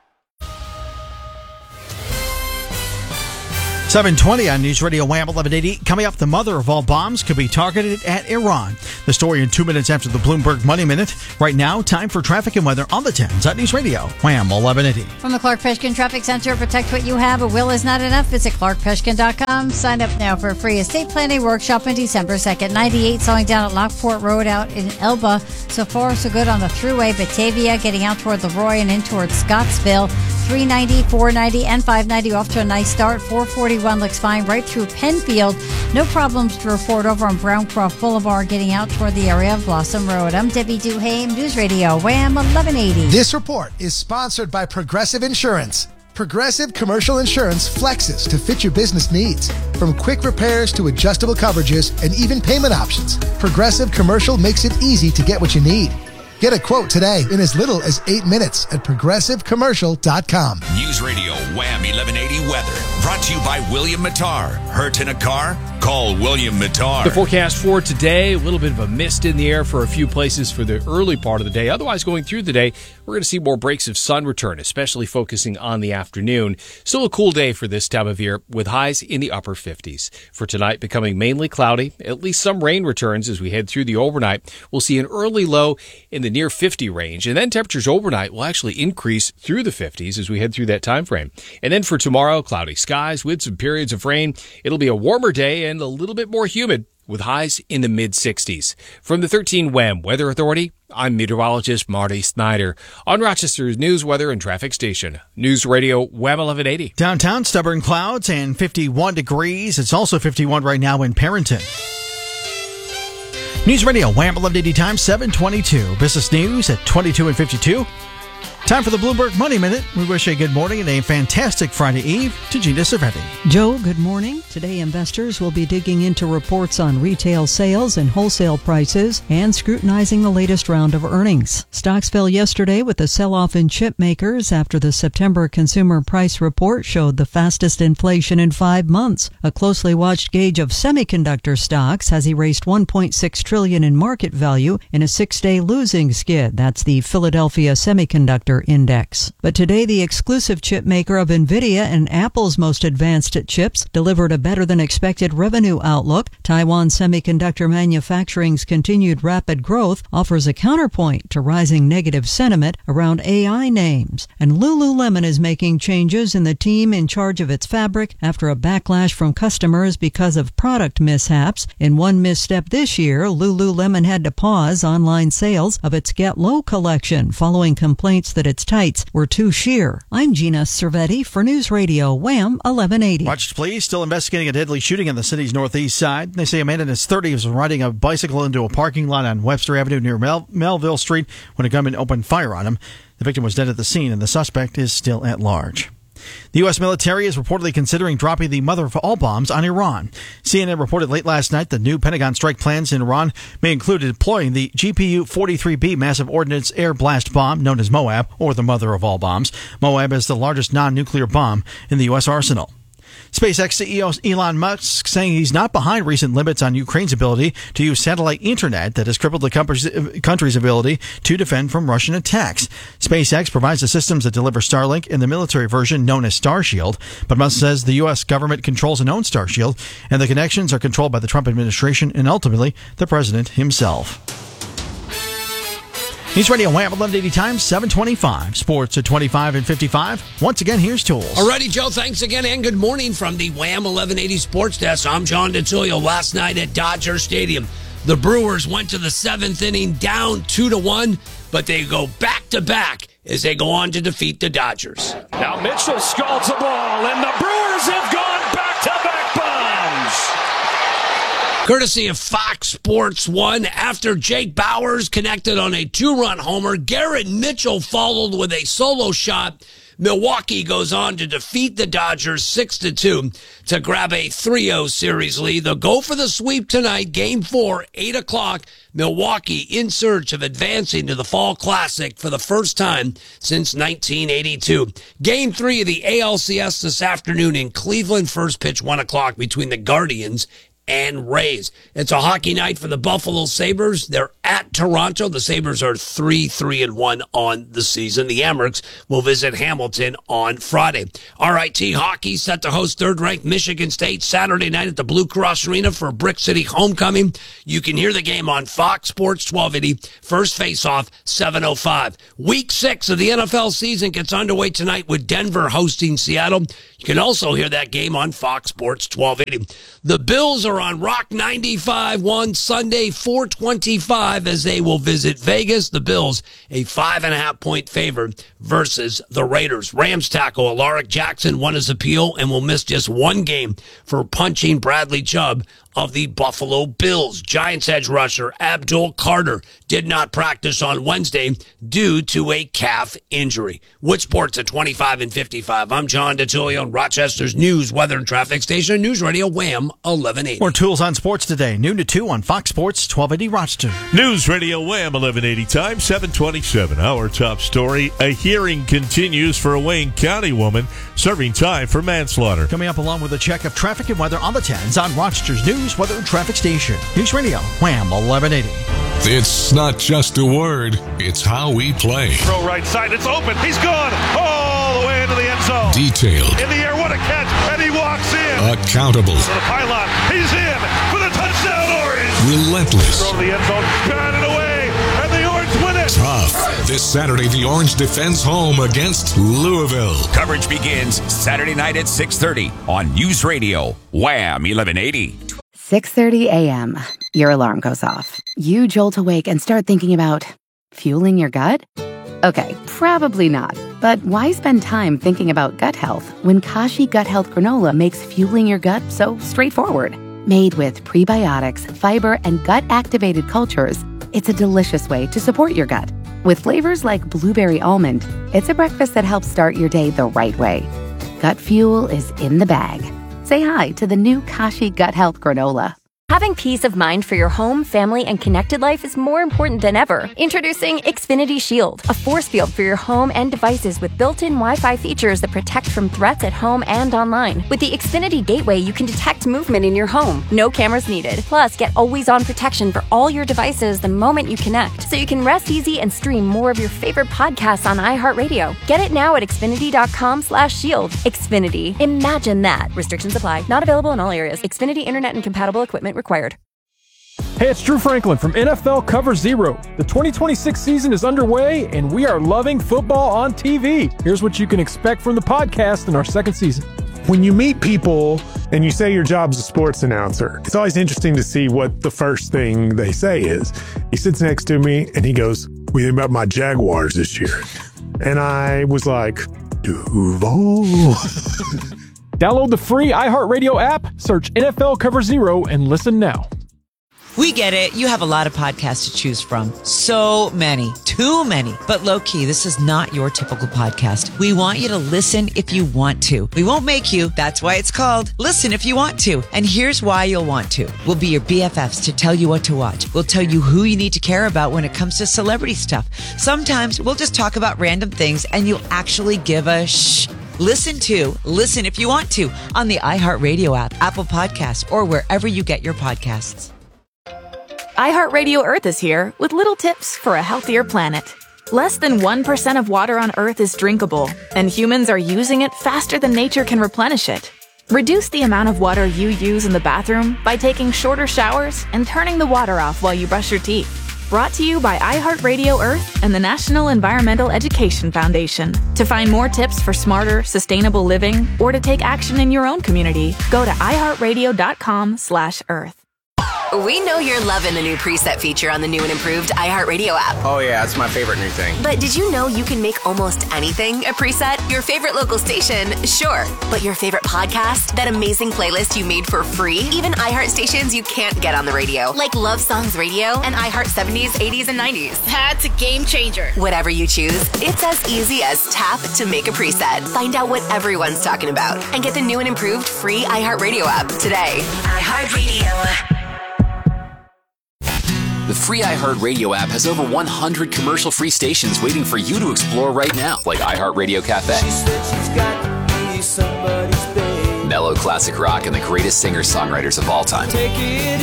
Speaker 3: 7:20 on News Radio Wham 1180. Coming up, the mother of all bombs could be targeted at Iran. The story in 2 minutes after the Bloomberg Money Minute. Right now, time for traffic and weather on the 10s at News Radio Wham 1180.
Speaker 8: From the Clark Peshkin Traffic Center, protect what you have. A will is not enough. Visit clarkpeshkin.com. Sign up now for a free estate planning workshop on December 2nd. 98 slowing down at Lockport Road out in Elba. So far, so good on the thruway. Batavia getting out toward Leroy and in towards Scottsville. 390, 490, and 590 off to a nice start. 441 looks fine right through Penfield. No problems to report over on Browncroft Boulevard getting out toward the area of Blossom Road. I'm Debbie Duhame, News Radio Wham 1180.
Speaker 18: This report is sponsored by Progressive Insurance. Progressive Commercial Insurance flexes to fit your business needs. From quick repairs to adjustable coverages and even payment options, Progressive Commercial makes it easy to get what you need. Get a quote today in as little as 8 minutes at progressivecommercial.com.
Speaker 7: News Radio Wham 1180 weather. Brought to you by William Mattar. Hurt in a car? Call William Mattar.
Speaker 12: The forecast for today, a little bit of a mist in the air for a few places for the early part of the day. Otherwise, going through the day, we're going to see more breaks of sun return, especially focusing on the afternoon. Still a cool day for this time of year with highs in the upper 50s. For tonight, becoming mainly cloudy. At least some rain returns as we head through the overnight. We'll see an early low in the near 50 range, and then temperatures overnight will actually increase through the 50s as we head through that time frame. And then for tomorrow, cloudy skies with some periods of rain. It'll be a warmer day and a little bit more humid with highs in the mid-60s. From the 13 WHAM Weather Authority, I'm meteorologist Marty Snyder on Rochester's news, weather, and traffic station. News Radio Wham 1180.
Speaker 3: Downtown, stubborn clouds and 51 degrees. It's also 51 right now in Perrington. News Radio Wham 1180 time 7:22. Business news at 22 and 52. Time for the Bloomberg Money Minute. We wish a good morning and a fantastic Friday Eve to Gina Cervetti.
Speaker 19: Joe, good morning. Today, investors will be digging into reports on retail sales and wholesale prices and scrutinizing the latest round of earnings. Stocks fell yesterday with a sell-off in chip makers after the September consumer price report showed the fastest inflation in 5 months. A closely watched gauge of semiconductor stocks has erased $1.6 trillion in market value in a 6-day losing skid. That's the Philadelphia Semiconductor Index. But today, the exclusive chip maker of NVIDIA and Apple's most advanced chips delivered a better than expected revenue outlook. Taiwan Semiconductor Manufacturing's continued rapid growth offers a counterpoint to rising negative sentiment around AI names. And Lululemon is making changes in the team in charge of its fabric after a backlash from customers because of product mishaps. In one misstep this year, Lululemon had to pause online sales of its Get Low collection following complaints that its tights were too sheer. I'm Gina Cervetti for News Radio Wham 1180.
Speaker 3: Watch please. Still investigating a deadly shooting on the city's northeast side. They say a man in his 30s was riding a bicycle into a parking lot on Webster Avenue near Melville Street when a gunman opened fire on him. The victim was dead at the scene and the suspect is still at large. The U.S. military is reportedly considering dropping the mother of all bombs on Iran. CNN reported late last night the new Pentagon strike plans in Iran may include deploying the GPU-43B massive ordnance air blast bomb known as Moab, or the mother of all bombs. Moab is the largest non-nuclear bomb in the U.S. arsenal. SpaceX CEO Elon Musk saying he's not behind recent limits on Ukraine's ability to use satellite internet that has crippled the country's ability to defend from Russian attacks. SpaceX provides the systems that deliver Starlink in the military version known as Starshield, but Musk says the U.S. government controls and owns Starshield, and the connections are controlled by the Trump administration and ultimately the president himself. News Radio Wham 1180 times 7:25. Sports at 25 and 55. Once again, here's Tools.
Speaker 2: Alrighty, Joe. Thanks again, and good morning from the Wham 1180 Sports Desk. I'm John DeTullio. Last night at Dodger Stadium, the Brewers went to the 7th inning down 2-1, but they go back-to-back as they go on to defeat the Dodgers.
Speaker 6: Now Mitchell scalds the ball, and the Brewers have gone back-to-back bombs.
Speaker 2: Courtesy of Fox Sports 1, after Jake Bauers connected on a 2-run homer, Garrett Mitchell followed with a solo shot, Milwaukee goes on to defeat the Dodgers 6-2 to grab a 3-0 series lead. They'll go for the sweep tonight, Game 4, 8 o'clock. Milwaukee in search of advancing to the Fall Classic for the first time since 1982. Game 3 of the ALCS this afternoon in Cleveland. First pitch 1 o'clock between the Guardians and Rays. It's a hockey night for the Buffalo Sabres. They're at Toronto. The Sabres are 3-1 on the season. The Amerks will visit Hamilton on Friday. RIT Hockey set to host third-ranked Michigan State Saturday night at the Blue Cross Arena for Brick City homecoming. You can hear the game on Fox Sports 1280. First face-off, 7:05. Week 6 of the NFL season gets underway tonight with Denver hosting Seattle. You can also hear that game on Fox Sports 1280. The Bills are on Rock 95.1 Sunday, 4:25 as they will visit Vegas. The Bills, a 5.5-point favorite versus the Raiders. Rams tackle Alaric Jackson won his appeal and will miss just one game for punching Bradley Chubb of the Buffalo Bills. Giants edge rusher Abdul Carter did not practice on Wednesday due to a calf injury. Wood Sports at 25 and 55. I'm John DeTilio, Rochester's news, weather, and traffic station. News Radio Wham 1180.
Speaker 3: More tools on sports today, noon to 2 on Fox Sports 1280 Rochester.
Speaker 1: News Radio Wham 1180 time, 7:27. Our top story, a hearing continues for a Wayne County woman serving time for manslaughter.
Speaker 3: Coming up along with a check of traffic and weather on the 10s on Rochester's news, weather, and traffic station. News Radio Wham 1180.
Speaker 10: It's not just a word, it's how we play.
Speaker 11: Throw right side, it's open, he's gone all the way into the end zone.
Speaker 10: Detailed.
Speaker 11: In the air, what a catch, and he walks in.
Speaker 10: Accountable.
Speaker 11: For the pylon, he's in for the touchdown, Orange.
Speaker 10: Relentless.
Speaker 11: Throw to the end zone, got it away, and the Orange win it.
Speaker 10: Tough. This Saturday, the Orange defends home against Louisville.
Speaker 7: Coverage begins Saturday night at 6:30 on News Radio Wham 1180.
Speaker 21: 6:30 a.m. Your alarm goes off. You jolt awake and start thinking about fueling your gut? Okay, probably not. But why spend time thinking about gut health when Kashi Gut Health Granola makes fueling your gut so straightforward? Made with prebiotics, fiber, and gut-activated cultures, it's a delicious way to support your gut. With flavors like blueberry almond, it's a breakfast that helps start your day the right way. Gut fuel is in the bag. Say hi to the new Kashi Gut Health Granola.
Speaker 13: Having peace of mind for your home, family, and connected life is more important than ever. Introducing Xfinity Shield, a force field for your home and devices with built-in Wi-Fi features that protect from threats at home and online. With the Xfinity Gateway, you can detect movement in your home. No cameras needed. Plus, get always-on protection for all your devices the moment you connect, so you can rest easy and stream more of your favorite podcasts on iHeartRadio. Get it now at Xfinity.com/shield. Xfinity. Imagine that. Restrictions apply. Not available in all areas. Xfinity Internet and compatible equipment required.
Speaker 14: Hey, it's Drew Franklin from NFL Cover Zero. The 2026 season is underway, and we are loving football on TV. Here's what you can expect from the podcast in our second season.
Speaker 15: When you meet people and you say your job's a sports announcer, it's always interesting to see what the first thing they say is. He sits next to me and he goes, "What do you think about my Jaguars this year?" And I was like, Duval.
Speaker 14: Download the free iHeartRadio app, search NFL Cover Zero, and listen now.
Speaker 20: We get it. You have a lot of podcasts to choose from. So many. Too many. But low-key, this is not your typical podcast. We want you to listen if you want to. We won't make you. That's why it's called Listen If You Want To. And here's why you'll want to. We'll be your BFFs to tell you what to watch. We'll tell you who you need to care about when it comes to celebrity stuff. Sometimes we'll just talk about random things and you'll actually give a shh. Listen If You Want To on the iHeartRadio app, Apple Podcasts, or wherever you get your podcasts.
Speaker 31: iHeartRadio Earth is here with little tips for a healthier planet. Less than 1% of water on Earth is drinkable, and humans are using it faster than nature can replenish it. Reduce the amount of water you use in the bathroom by taking shorter showers and turning the water off while you brush your teeth. Brought to you by iHeartRadio Earth and the National Environmental Education Foundation. To find more tips for smarter, sustainable living, or to take action in your own community, go to iHeartRadio.com/Earth.
Speaker 5: We know you're loving the new preset feature on the new and improved iHeartRadio app.
Speaker 9: Oh yeah, it's my favorite new thing.
Speaker 5: But did you know you can make almost anything a preset? Your favorite local station, sure. But your favorite podcast? That amazing playlist you made for free? Even iHeart stations you can't get on the radio, like Love Songs Radio and iHeart 70s, 80s, and 90s.
Speaker 16: That's a game changer.
Speaker 5: Whatever you choose, it's as easy as tap to make a preset. Find out what everyone's talking about and get the new and improved free iHeartRadio app today. iHeartRadio.
Speaker 17: The free iHeartRadio app has over 100 commercial-free stations waiting for you to explore right now, like iHeartRadio Cafe, mellow classic rock, and the greatest singer-songwriters of all time.
Speaker 22: Take it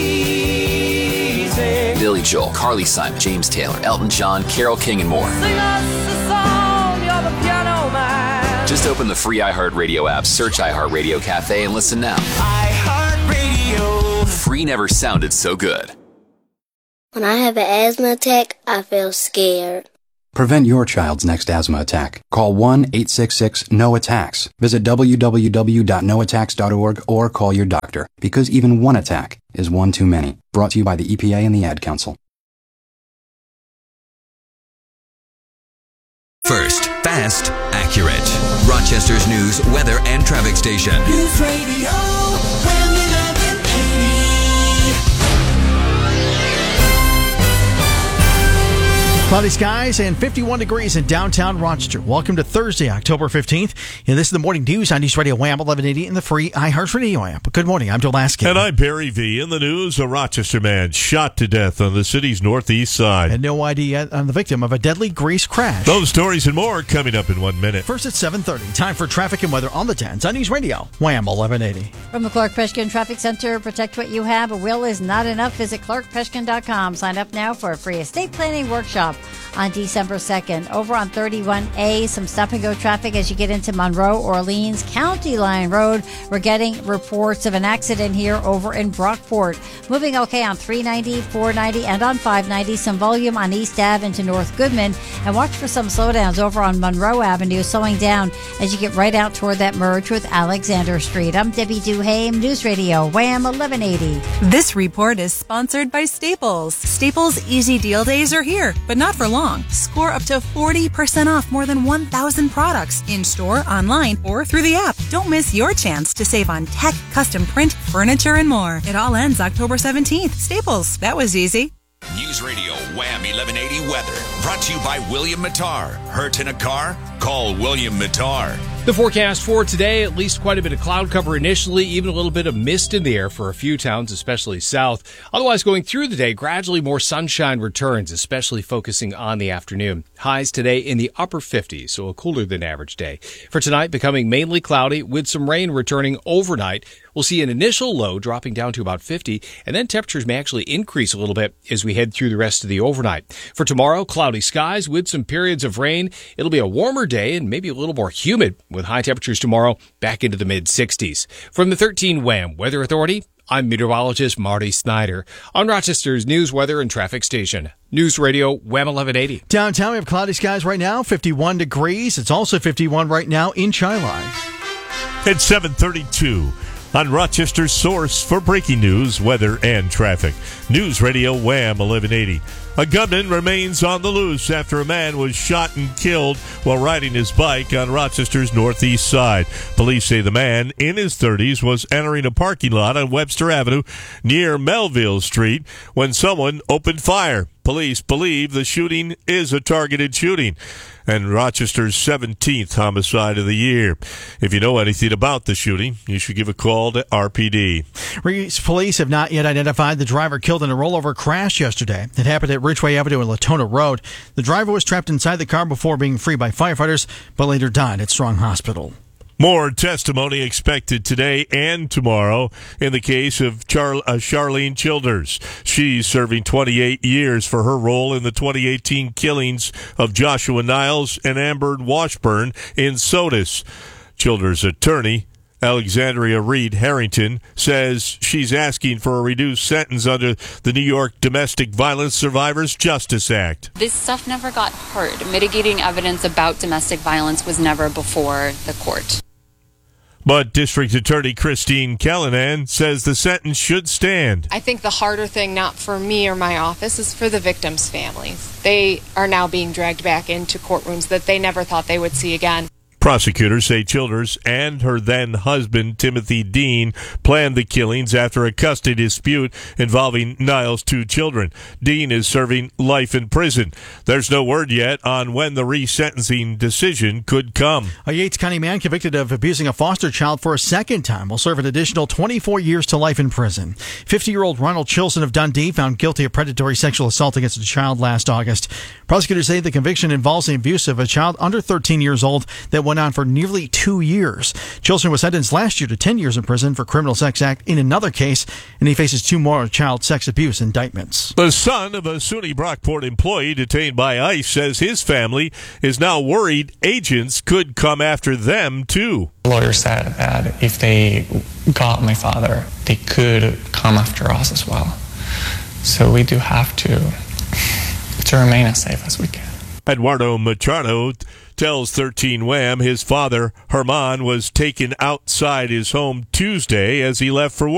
Speaker 22: easy.
Speaker 17: Billy Joel, Carly Simon, James Taylor, Elton John, Carole King, and more.
Speaker 22: Sing us a song, you're the piano man.
Speaker 17: Just open the free iHeartRadio app, search iHeartRadio Cafe, and listen now.
Speaker 22: iHeartRadio.
Speaker 17: Free never sounded so good.
Speaker 24: When I have an asthma attack, I feel scared.
Speaker 25: Prevent your child's next asthma attack. Call 1-866-NO-ATTACKS. Visit www.noattacks.org or call your doctor, because even one attack is one too many. Brought to you by the EPA and the Ad Council.
Speaker 26: First, fast, accurate. Rochester's news, weather, and traffic station.
Speaker 22: News Radio.
Speaker 3: Cloudy skies and 51 degrees in downtown Rochester. Welcome to Thursday, October 15th. And this is the morning news on News Radio Wham 1180 and the free iHeartRadio app. Good morning. I'm Joe Laskin.
Speaker 1: And I'm Barry V. In the news, a Rochester man shot to death on the city's northeast side.
Speaker 3: And no ID yet on the victim of a deadly grease crash.
Speaker 1: Those stories and more coming up in 1 minute.
Speaker 3: First at 7:30. Time for traffic and weather on the 10s on News Radio Wham 1180.
Speaker 8: From the Clark Peshkin Traffic Center, protect what you have. A will is not enough. Visit clarkpeshkin.com. Sign up now for a free estate planning workshop on December 2nd. Over on 31A, some stop-and-go traffic as you get into Monroe, Orleans, County Line Road. We're getting reports of an accident here over in Brockport. Moving okay on 390, 490, and on 590. Some volume on East Ave into North Goodman. And watch for some slowdowns over on Monroe Avenue, slowing down as you get right out toward that merge with Alexander Street. I'm Debbie Duhame, News Radio, Wham 1180.
Speaker 28: This report is sponsored by Staples. Staples Easy Deal Days are here, but not for long. Score up to 40% off more than 1,000 products in-store, online, or through the app. Don't miss your chance to save on tech, custom print, furniture, and more. It all ends October 17th. Staples. That was easy.
Speaker 7: News Radio Wham 1180 weather. Brought to you by William Mattar. Hurt in a car? Call William Mattar.
Speaker 12: The forecast for today, at least quite a bit of cloud cover initially, even a little bit of mist in the air for a few towns, especially south. Otherwise, going through the day, gradually more sunshine returns, especially focusing on the afternoon. Highs today in the upper 50s, so a cooler than average day. For tonight, becoming mainly cloudy with some rain returning overnight. We'll see an initial low dropping down to about 50, and then temperatures may actually increase a little bit as we head through the rest of the overnight. For tomorrow, cloudy skies with some periods of rain. It'll be a warmer day and maybe a little more humid, with high temperatures tomorrow back into the mid-60s. From the 13 Wham Weather Authority, I'm meteorologist Marty Snyder on Rochester's news, weather, and traffic station. News Radio Wham 1180.
Speaker 3: Downtown, we have cloudy skies right now, 51 degrees. It's also 51 right now in Chi-Line.
Speaker 1: It's 7:32. On Rochester's source for breaking news, weather, and traffic. News Radio Wham 1180. A gunman remains on the loose after a man was shot and killed while riding his bike on Rochester's northeast side. Police say the man, in his 30s, was entering a parking lot on Webster Avenue near Melville Street when someone opened fire. Police believe the shooting is a targeted shooting and Rochester's 17th homicide of the year. If you know anything about the shooting, you should give a call to RPD.
Speaker 3: Police have not yet identified the driver killed in a rollover crash yesterday. It happened at Ridgeway Avenue and Latona Road. The driver was trapped inside the car before being freed by firefighters, but later died at Strong Hospital.
Speaker 1: More testimony expected today and tomorrow in the case of Charlene Childers. She's serving 28 years for her role in the 2018 killings of Joshua Niles and Amber Washburn in Sodus. Childers' attorney, Alexandria Reed Harrington, says she's asking for a reduced sentence under the New York Domestic Violence Survivors Justice Act.
Speaker 29: This stuff never got heard. Mitigating evidence about domestic violence was never before the court.
Speaker 1: But District Attorney Christine Callanan says the sentence should stand.
Speaker 2: I think the harder thing, not for me or my office, is for the victims' families. They are now being dragged back into courtrooms that they never thought they would see again.
Speaker 1: Prosecutors say Childers and her then-husband, Timothy Dean, planned the killings after a custody dispute involving Niles' 2 children. Dean is serving life in prison. There's no word yet on when the resentencing decision could come.
Speaker 3: A Yates County man convicted of abusing a foster child for a second time will serve an additional 24 years to life in prison. 50-year-old Ronald Chilson of Dundee found guilty of predatory sexual assault against a child last August. Prosecutors say the conviction involves the abuse of a child under 13 years old that went on for nearly 2 years. Chilson was sentenced last year to 10 years in prison for criminal sex act in another case, and he faces 2 more child sex abuse indictments.
Speaker 1: The son of a SUNY Brockport employee detained by ICE says his family is now worried agents could come after them, too.
Speaker 4: The lawyer said that if they got my father, they could come after us as well. So we do have to remain as safe as we can.
Speaker 1: Eduardo Machado tells 13 Wham his father, Herman, was taken outside his home Tuesday as he left for work.